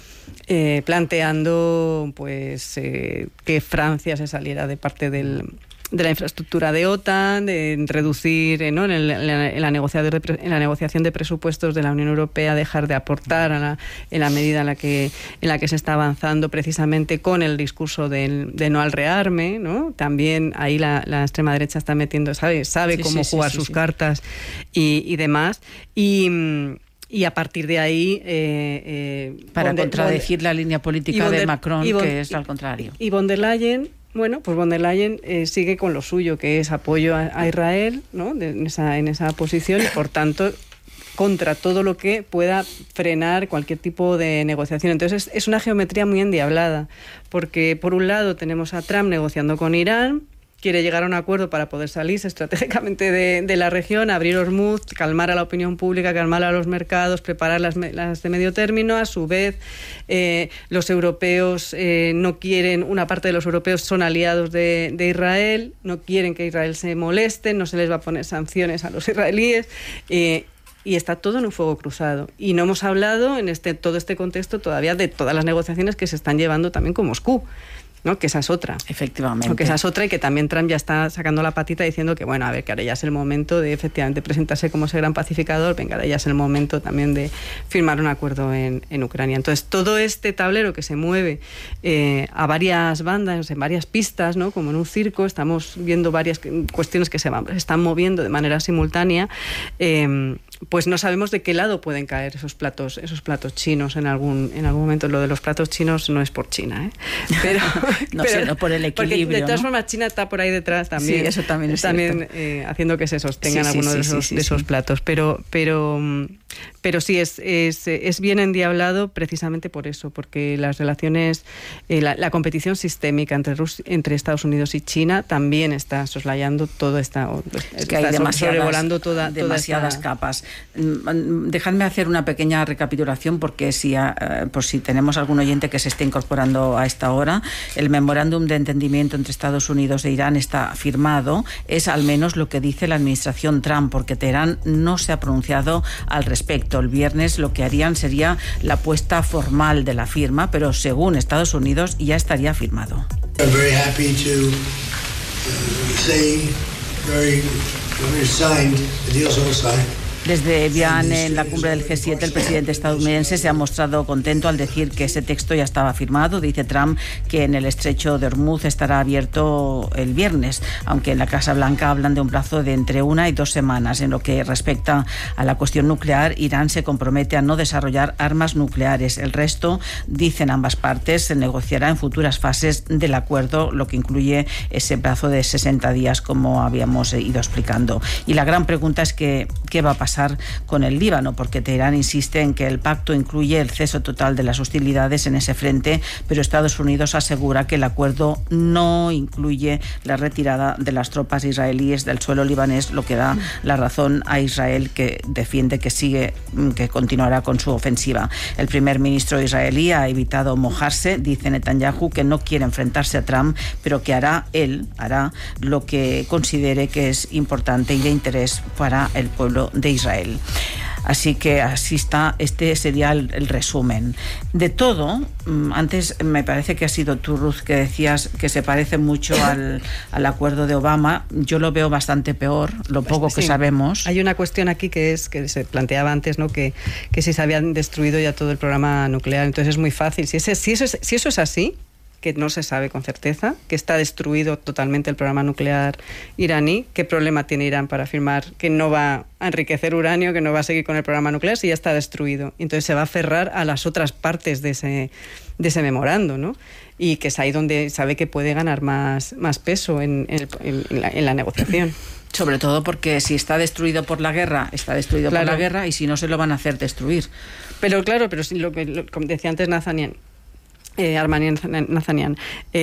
planteando pues que Francia se saliera de parte de la infraestructura de OTAN, de reducir, ¿no? en la negociación de presupuestos de la Unión Europea, dejar de aportar en la medida en la que se está avanzando precisamente con el discurso de no al rearme, ¿no? También ahí la extrema derecha está metiendo, sabe cómo jugar sus cartas y demás. Y a partir de ahí... para contradecir la línea política de Macron, que es al contrario. Y von der Leyen... Bueno, pues von der Leyen sigue con lo suyo, que es apoyo a Israel, ¿no? En esa posición, y por tanto contra todo lo que pueda frenar cualquier tipo de negociación. Entonces es una geometría muy endiablada, porque por un lado tenemos a Trump negociando con Irán, quiere llegar a un acuerdo para poder salirse estratégicamente de la región, abrir Hormuz, calmar a la opinión pública, calmar a los mercados, preparar las de medio término. A su vez, los europeos no quieren, una parte de los europeos son aliados de Israel, no quieren que Israel se moleste, no se les va a poner sanciones a los israelíes. Y está todo en un fuego cruzado. Y no hemos hablado en todo este contexto todavía de todas las negociaciones que se están llevando también con Moscú, ¿no? Que esa es otra. Efectivamente. Que esa es otra, y que también Trump ya está sacando la patita diciendo que, bueno, a ver, que ahora ya es el momento de efectivamente presentarse como ese gran pacificador, venga, ahora ya es el momento también de firmar un acuerdo en Ucrania. Entonces, todo este tablero que se mueve a varias bandas, en varias pistas, ¿no? Como en un circo, estamos viendo varias cuestiones que se están moviendo de manera simultánea, pues no sabemos de qué lado pueden caer esos platos chinos en algún momento. Lo de los platos chinos no es por China, pero no por el equilibrio. Porque de todas formas China está por ahí detrás también. Sí, eso también es también haciendo que se sostengan algunos de esos platos. Pero sí es bien endiablado precisamente por eso, porque las relaciones, la competición sistémica entre Estados Unidos y China también está soslayando todo que hay sobrevolando demasiadas capas. Dejadme hacer una pequeña recapitulación, porque por si tenemos algún oyente que se esté incorporando a esta hora, el memorándum de entendimiento entre Estados Unidos e Irán está firmado, es al menos lo que dice la administración Trump, porque Teherán no se ha pronunciado al respecto. El viernes lo que harían sería la puesta formal de la firma, pero según Estados Unidos ya estaría firmado. I'm very happy to say very signed, the deal's all signed. Desde Viana, en la cumbre del G7, el presidente estadounidense se ha mostrado contento al decir que ese texto ya estaba firmado. Dice Trump que en el estrecho de Hormuz estará abierto el viernes, aunque en la Casa Blanca hablan de un plazo de entre 1 y 2 semanas. En lo que respecta a la cuestión nuclear, Irán se compromete a no desarrollar armas nucleares. El resto, dicen ambas partes, se negociará en futuras fases del acuerdo, lo que incluye ese plazo de 60 días, como habíamos ido explicando. Y la gran pregunta es que, ¿qué va a pasar con el Líbano? Porque Teherán insiste en que el pacto incluye el cese total de las hostilidades en ese frente, pero Estados Unidos asegura que el acuerdo no incluye la retirada de las tropas israelíes del suelo libanés, lo que da la razón a Israel, que defiende que continuará con su ofensiva. El primer ministro israelí ha evitado mojarse. Dice Netanyahu que no quiere enfrentarse a Trump, pero que hará lo que considere que es importante y de interés para el pueblo de Israel. Así que así está, este sería el resumen. De todo, antes me parece que ha sido tú, Ruth, que decías que se parece mucho al acuerdo de Obama. Yo lo veo bastante peor, lo poco que sabemos. Hay una cuestión aquí que se planteaba antes, ¿no? Que si se habían destruido ya todo el programa nuclear. Entonces es muy fácil. Si eso es así, que no se sabe con certeza, que está destruido totalmente el programa nuclear iraní, ¿qué problema tiene Irán para afirmar que no va a enriquecer uranio, que no va a seguir con el programa nuclear si ya está destruido? Entonces se va a aferrar a las otras partes de ese memorando, ¿no? Y que es ahí donde sabe que puede ganar más peso en la negociación. Sobre todo porque si está destruido por la guerra, está destruido por la guerra, y si no, se lo van a hacer destruir. Pero claro, como decía antes Armanian Nazanian,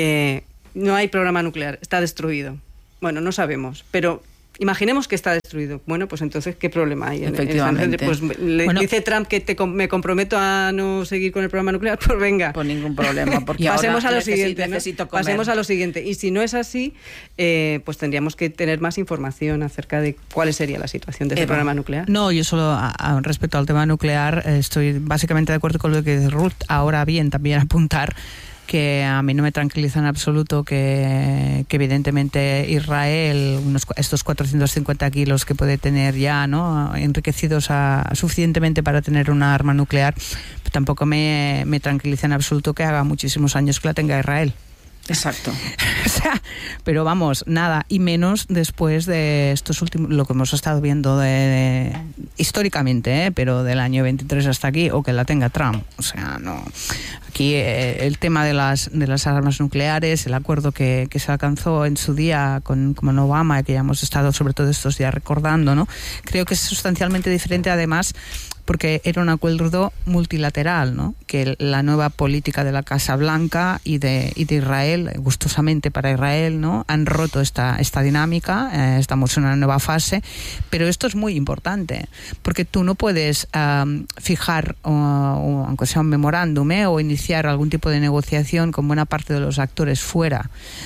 no hay programa nuclear, está destruido. Bueno, no sabemos, pero imaginemos que está destruido. Bueno, pues entonces, ¿qué problema hay? Efectivamente. Pues dice Trump que me comprometo a no seguir con el programa nuclear, pues venga. Por ningún problema. Porque pasemos a lo siguiente. Necesito comer. Pasemos a lo siguiente. Y si no es así, pues tendríamos que tener más información acerca de cuál sería la situación de ese programa nuclear. No, yo solo respecto al tema nuclear estoy básicamente de acuerdo con lo que dice Ruth. Ahora bien, también apuntar que a mí no me tranquiliza en absoluto que evidentemente Israel, estos 450 kilos que puede tener ya, ¿no?, enriquecidos suficientemente para tener una arma nuclear, tampoco me tranquiliza en absoluto que haga muchísimos años que la tenga Israel. Exacto. O sea, pero vamos, nada, y menos después de estos últimos, lo que hemos estado viendo históricamente, pero del año 23 hasta aquí, o que la tenga Trump. O sea, no. Aquí el tema de las armas nucleares, el acuerdo que se alcanzó en su día con Obama, que ya hemos estado sobre todo estos días recordando, ¿no? Creo que es sustancialmente diferente, además, porque era un acuerdo multilateral, ¿no? Que la nueva política de la Casa Blanca y de Israel, gustosamente para Israel, ¿no?, han roto esta dinámica. Estamos en una nueva fase, pero esto es muy importante, porque tú no puedes fijar, o aunque sea un memorándum, o iniciar algún tipo de negociación con buena parte de los actores fuera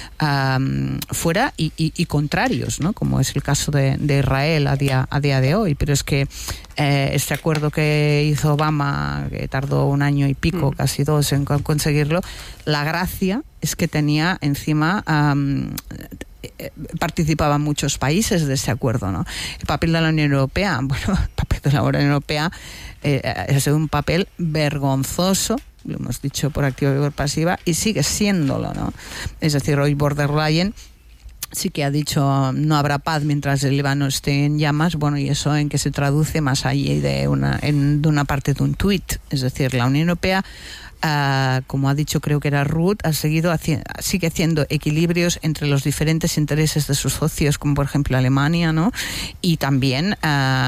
y contrarios, ¿no?, como es el caso de Israel a día de hoy. Pero es que este acuerdo que hizo Obama, que tardó un año y pico, casi 2 en conseguirlo, la gracia es que tenía encima participaban muchos países de ese acuerdo, ¿no? El papel de la Unión Europea, bueno, el papel de la Unión Europea ha sido un papel vergonzoso, lo hemos dicho por activa y por pasiva, y sigue siéndolo, ¿no? Es decir, hoy von der Leyen sí que ha dicho no habrá paz mientras el Líbano esté en llamas. Bueno, y eso en qué se traduce más allá de una parte de un tuit. Es decir, la Unión Europea, como ha dicho, creo que era Ruth, sigue haciendo equilibrios entre los diferentes intereses de sus socios, como por ejemplo Alemania, ¿no? Y también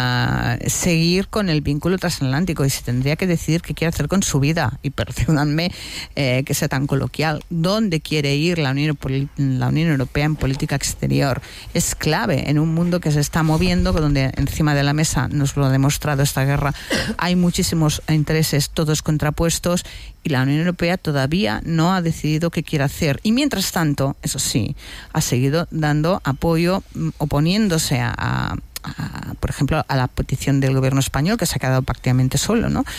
seguir con el vínculo transatlántico, y se tendría que decidir qué quiere hacer con su vida. Y perdónenme que sea tan coloquial, ¿dónde quiere ir la Unión Europea en política exterior? Es clave en un mundo que se está moviendo, donde encima de la mesa, nos lo ha demostrado esta guerra, hay muchísimos intereses, todos contrapuestos, y la Unión Europea todavía no ha decidido qué quiere hacer. Y mientras tanto, eso sí, ha seguido dando apoyo, oponiéndose por ejemplo, a la petición del gobierno español, que se ha quedado prácticamente solo, ¿no?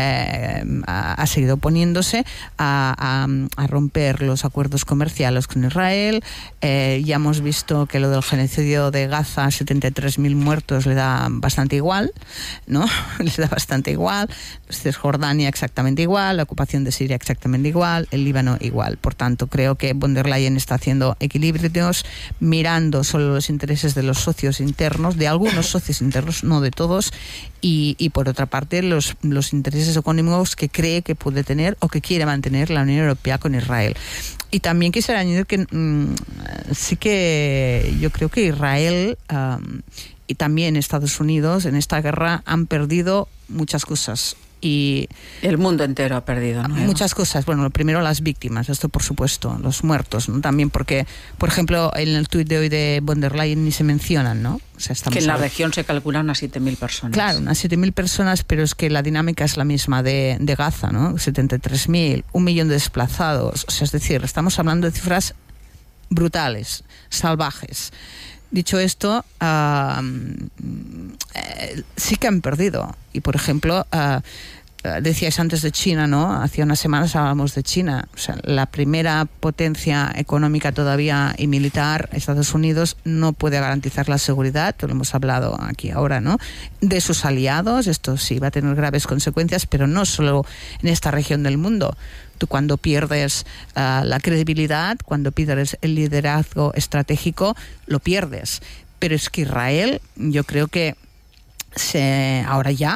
Ha seguido oponiéndose a romper los acuerdos comerciales con Israel. Ya hemos visto que lo del genocidio de Gaza, 73.000 muertos, le da bastante igual, ¿no? Le da bastante igual. Cisjordania exactamente igual, la ocupación de Siria exactamente igual, el Líbano igual. Por tanto, creo que von der Leyen está haciendo equilibrios, mirando solo los intereses de los socios internos, de algunos socios internos, no de todos, y por otra parte los intereses económicos que cree que puede tener o que quiere mantener la Unión Europea con Israel. Y también quisiera añadir que sí que yo creo que Israel y también Estados Unidos en esta guerra han perdido muchas cosas. Y el mundo entero ha perdido, ¿no? Muchas cosas. Bueno, lo primero, las víctimas, esto por supuesto, los muertos, ¿no? También porque, por ejemplo, en el tuit de hoy de von der Leyen ni se mencionan, ¿no? O sea, que en la región se calculan unas 7.000 personas. Claro, unas 7.000 personas, pero es que la dinámica es la misma de Gaza, ¿no? 73.000, 1 millón de desplazados. O sea, es decir, estamos hablando de cifras brutales, salvajes. Dicho esto, sí que han perdido. Y, por ejemplo, decíais antes de China, ¿no? Hace unas semanas hablábamos de China. O sea, la primera potencia económica todavía y militar, Estados Unidos, no puede garantizar la seguridad, lo hemos hablado aquí ahora, ¿no? De sus aliados. Esto sí va a tener graves consecuencias, pero no solo en esta región del mundo. Tú cuando pierdes la credibilidad, cuando pierdes el liderazgo estratégico, lo pierdes. Pero es que Israel, yo creo que ahora ya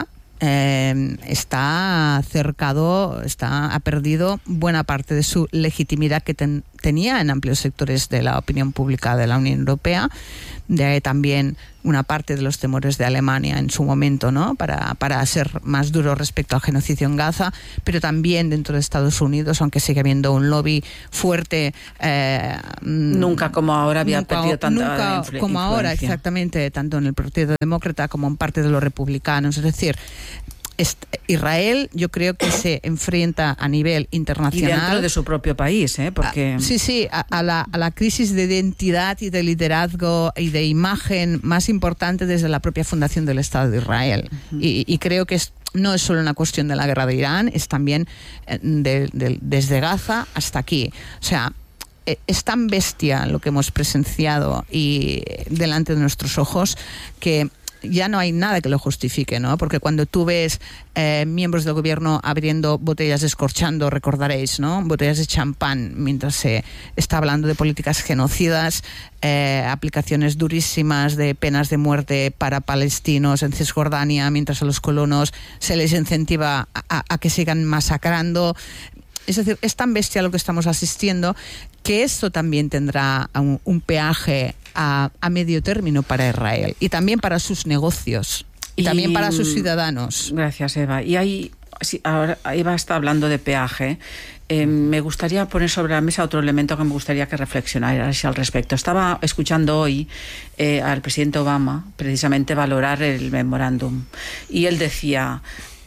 está cercado, ha perdido buena parte de su legitimidad que tenía en amplios sectores de la opinión pública de la Unión Europea. De ahí también una parte de los temores de Alemania en su momento, ¿no? Para ser más duro respecto al genocidio en Gaza, pero también dentro de Estados Unidos, aunque sigue habiendo un lobby fuerte. Nunca como ahora había perdido tanta influencia. Como ahora, exactamente, tanto en el Partido Demócrata como en parte de los republicanos. Es decir, Israel, yo creo que se enfrenta a nivel internacional. Y dentro de su propio país, porque... Sí, a la crisis de identidad y de liderazgo y de imagen más importante desde la propia fundación del Estado de Israel. Uh-huh. Y creo que no es solo una cuestión de la guerra de Irán, es también desde Gaza hasta aquí. O sea, es tan bestia lo que hemos presenciado y delante de nuestros ojos que ya no hay nada que lo justifique, ¿no? Porque cuando tú ves miembros del gobierno abriendo botellas, descorchando, recordaréis, ¿no? Botellas de champán mientras se está hablando de políticas genocidas, aplicaciones durísimas de penas de muerte para palestinos en Cisjordania, mientras a los colonos se les incentiva a que sigan masacrando. Es decir, es tan bestia lo que estamos asistiendo que esto también tendrá un peaje a medio término para Israel y también para sus negocios y también para sus ciudadanos. Gracias, Eva. Y ahí, ahora Eva está hablando de peaje. Me gustaría poner sobre la mesa otro elemento que me gustaría que reflexionarais al respecto. Estaba escuchando hoy al presidente Obama precisamente valorar el memorándum y él decía...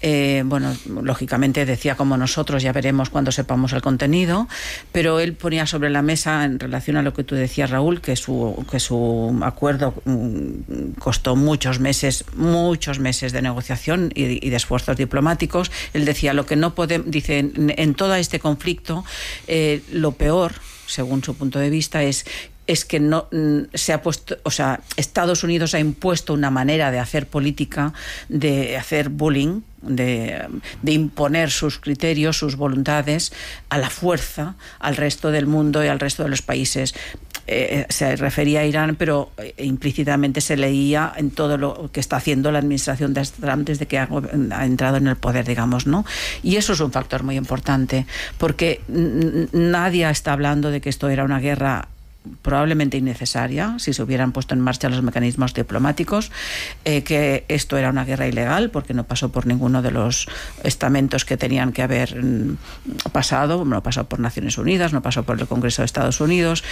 lógicamente decía como nosotros, ya veremos cuando sepamos el contenido, pero él ponía sobre la mesa en relación a lo que tú decías, Raúl, que su acuerdo costó muchos meses de negociación y de esfuerzos diplomáticos. Él decía, lo que no podemos, dice, en todo este conflicto, lo peor, según su punto de vista, es que no se ha puesto, o sea, Estados Unidos ha impuesto una manera de hacer política, de hacer bullying, de imponer sus criterios, sus voluntades a la fuerza al resto del mundo y al resto de los países. Se refería a Irán, pero implícitamente se leía en todo lo que está haciendo la administración de Trump desde que ha entrado en el poder, digamos, ¿no? Y eso es un factor muy importante, porque nadie está hablando de que esto era una guerra probablemente innecesaria si se hubieran puesto en marcha los mecanismos diplomáticos, que esto era una guerra ilegal porque no pasó por ninguno de los estamentos que tenían que haber pasado, no pasó por Naciones Unidas, no pasó por el Congreso de Estados Unidos,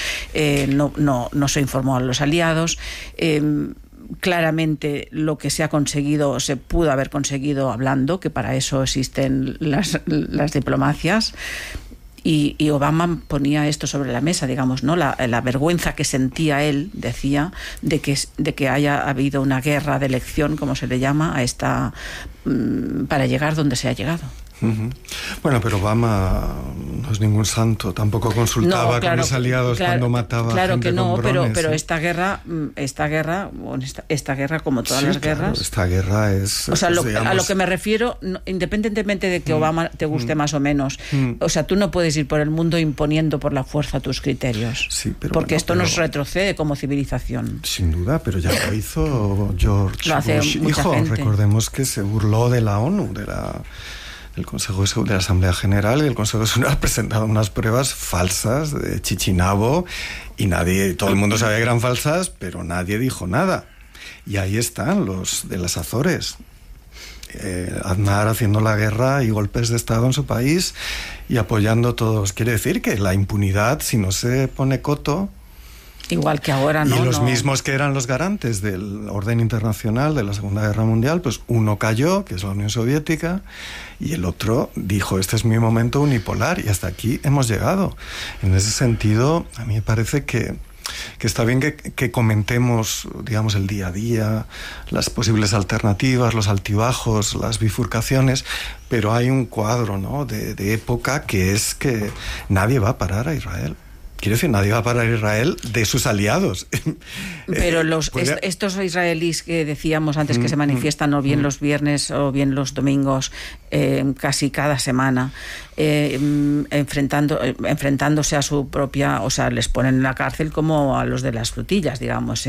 no se informó a los aliados. Claramente lo que se ha conseguido se pudo haber conseguido hablando, que para eso existen las diplomacias. Y Obama ponía esto sobre la mesa, digamos, ¿no? La vergüenza que sentía él, decía, de que haya habido una guerra de elección, como se le llama, para llegar donde se ha llegado. Uh-huh. Bueno, pero Obama no es ningún santo, tampoco consultaba con los aliados cuando mataba gente con drones, pero esta guerra como todas las guerras, esta guerra es, o sea, a lo que me refiero, independientemente de que Obama te guste más o menos, o sea, tú no puedes ir por el mundo imponiendo por la fuerza tus criterios, porque esto nos retrocede como civilización. Sin duda, pero ya lo hizo George Bush hijo. Recordemos que se burló de la ONU, el Consejo de la Asamblea General, y el Consejo de Seguridad ha presentado unas pruebas falsas de Chichinabo y todo el mundo sabía que eran falsas, pero nadie dijo nada. Y ahí están los de las Azores. Aznar haciendo la guerra y golpes de Estado en su país y apoyando todos. Quiere decir que la impunidad, si no se pone coto... Igual que ahora, ¿no? Y los mismos que eran los garantes del orden internacional de la Segunda Guerra Mundial, pues uno cayó, que es la Unión Soviética, y el otro dijo, este es mi momento unipolar, y hasta aquí hemos llegado. En ese sentido, a mí me parece que está bien que comentemos, digamos, el día a día, las posibles alternativas, los altibajos, las bifurcaciones, pero hay un cuadro, ¿no?, de época, que es que nadie va a parar a Israel. Quiero decir, nadie va a parar a Israel de sus aliados. Pero estos israelíes que decíamos antes que se manifiestan o bien los viernes o bien los domingos, casi cada semana, enfrentándose a su propia, o sea, les ponen en la cárcel como a los de las frutillas, digamos,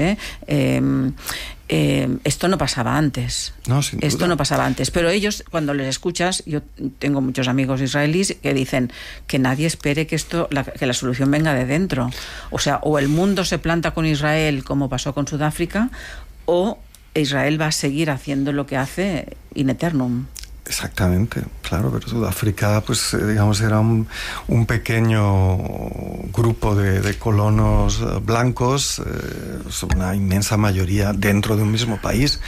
esto no pasaba antes. No, sin duda. Esto no pasaba antes. Pero ellos, cuando les escuchas, yo tengo muchos amigos israelíes que dicen que nadie espere que que la solución venga de dentro. O sea, o el mundo se planta con Israel, como pasó con Sudáfrica, o Israel va a seguir haciendo lo que hace in eternum. Exactamente, claro, pero Sudáfrica, pues digamos, era un pequeño grupo de colonos blancos, una inmensa mayoría dentro de un mismo país.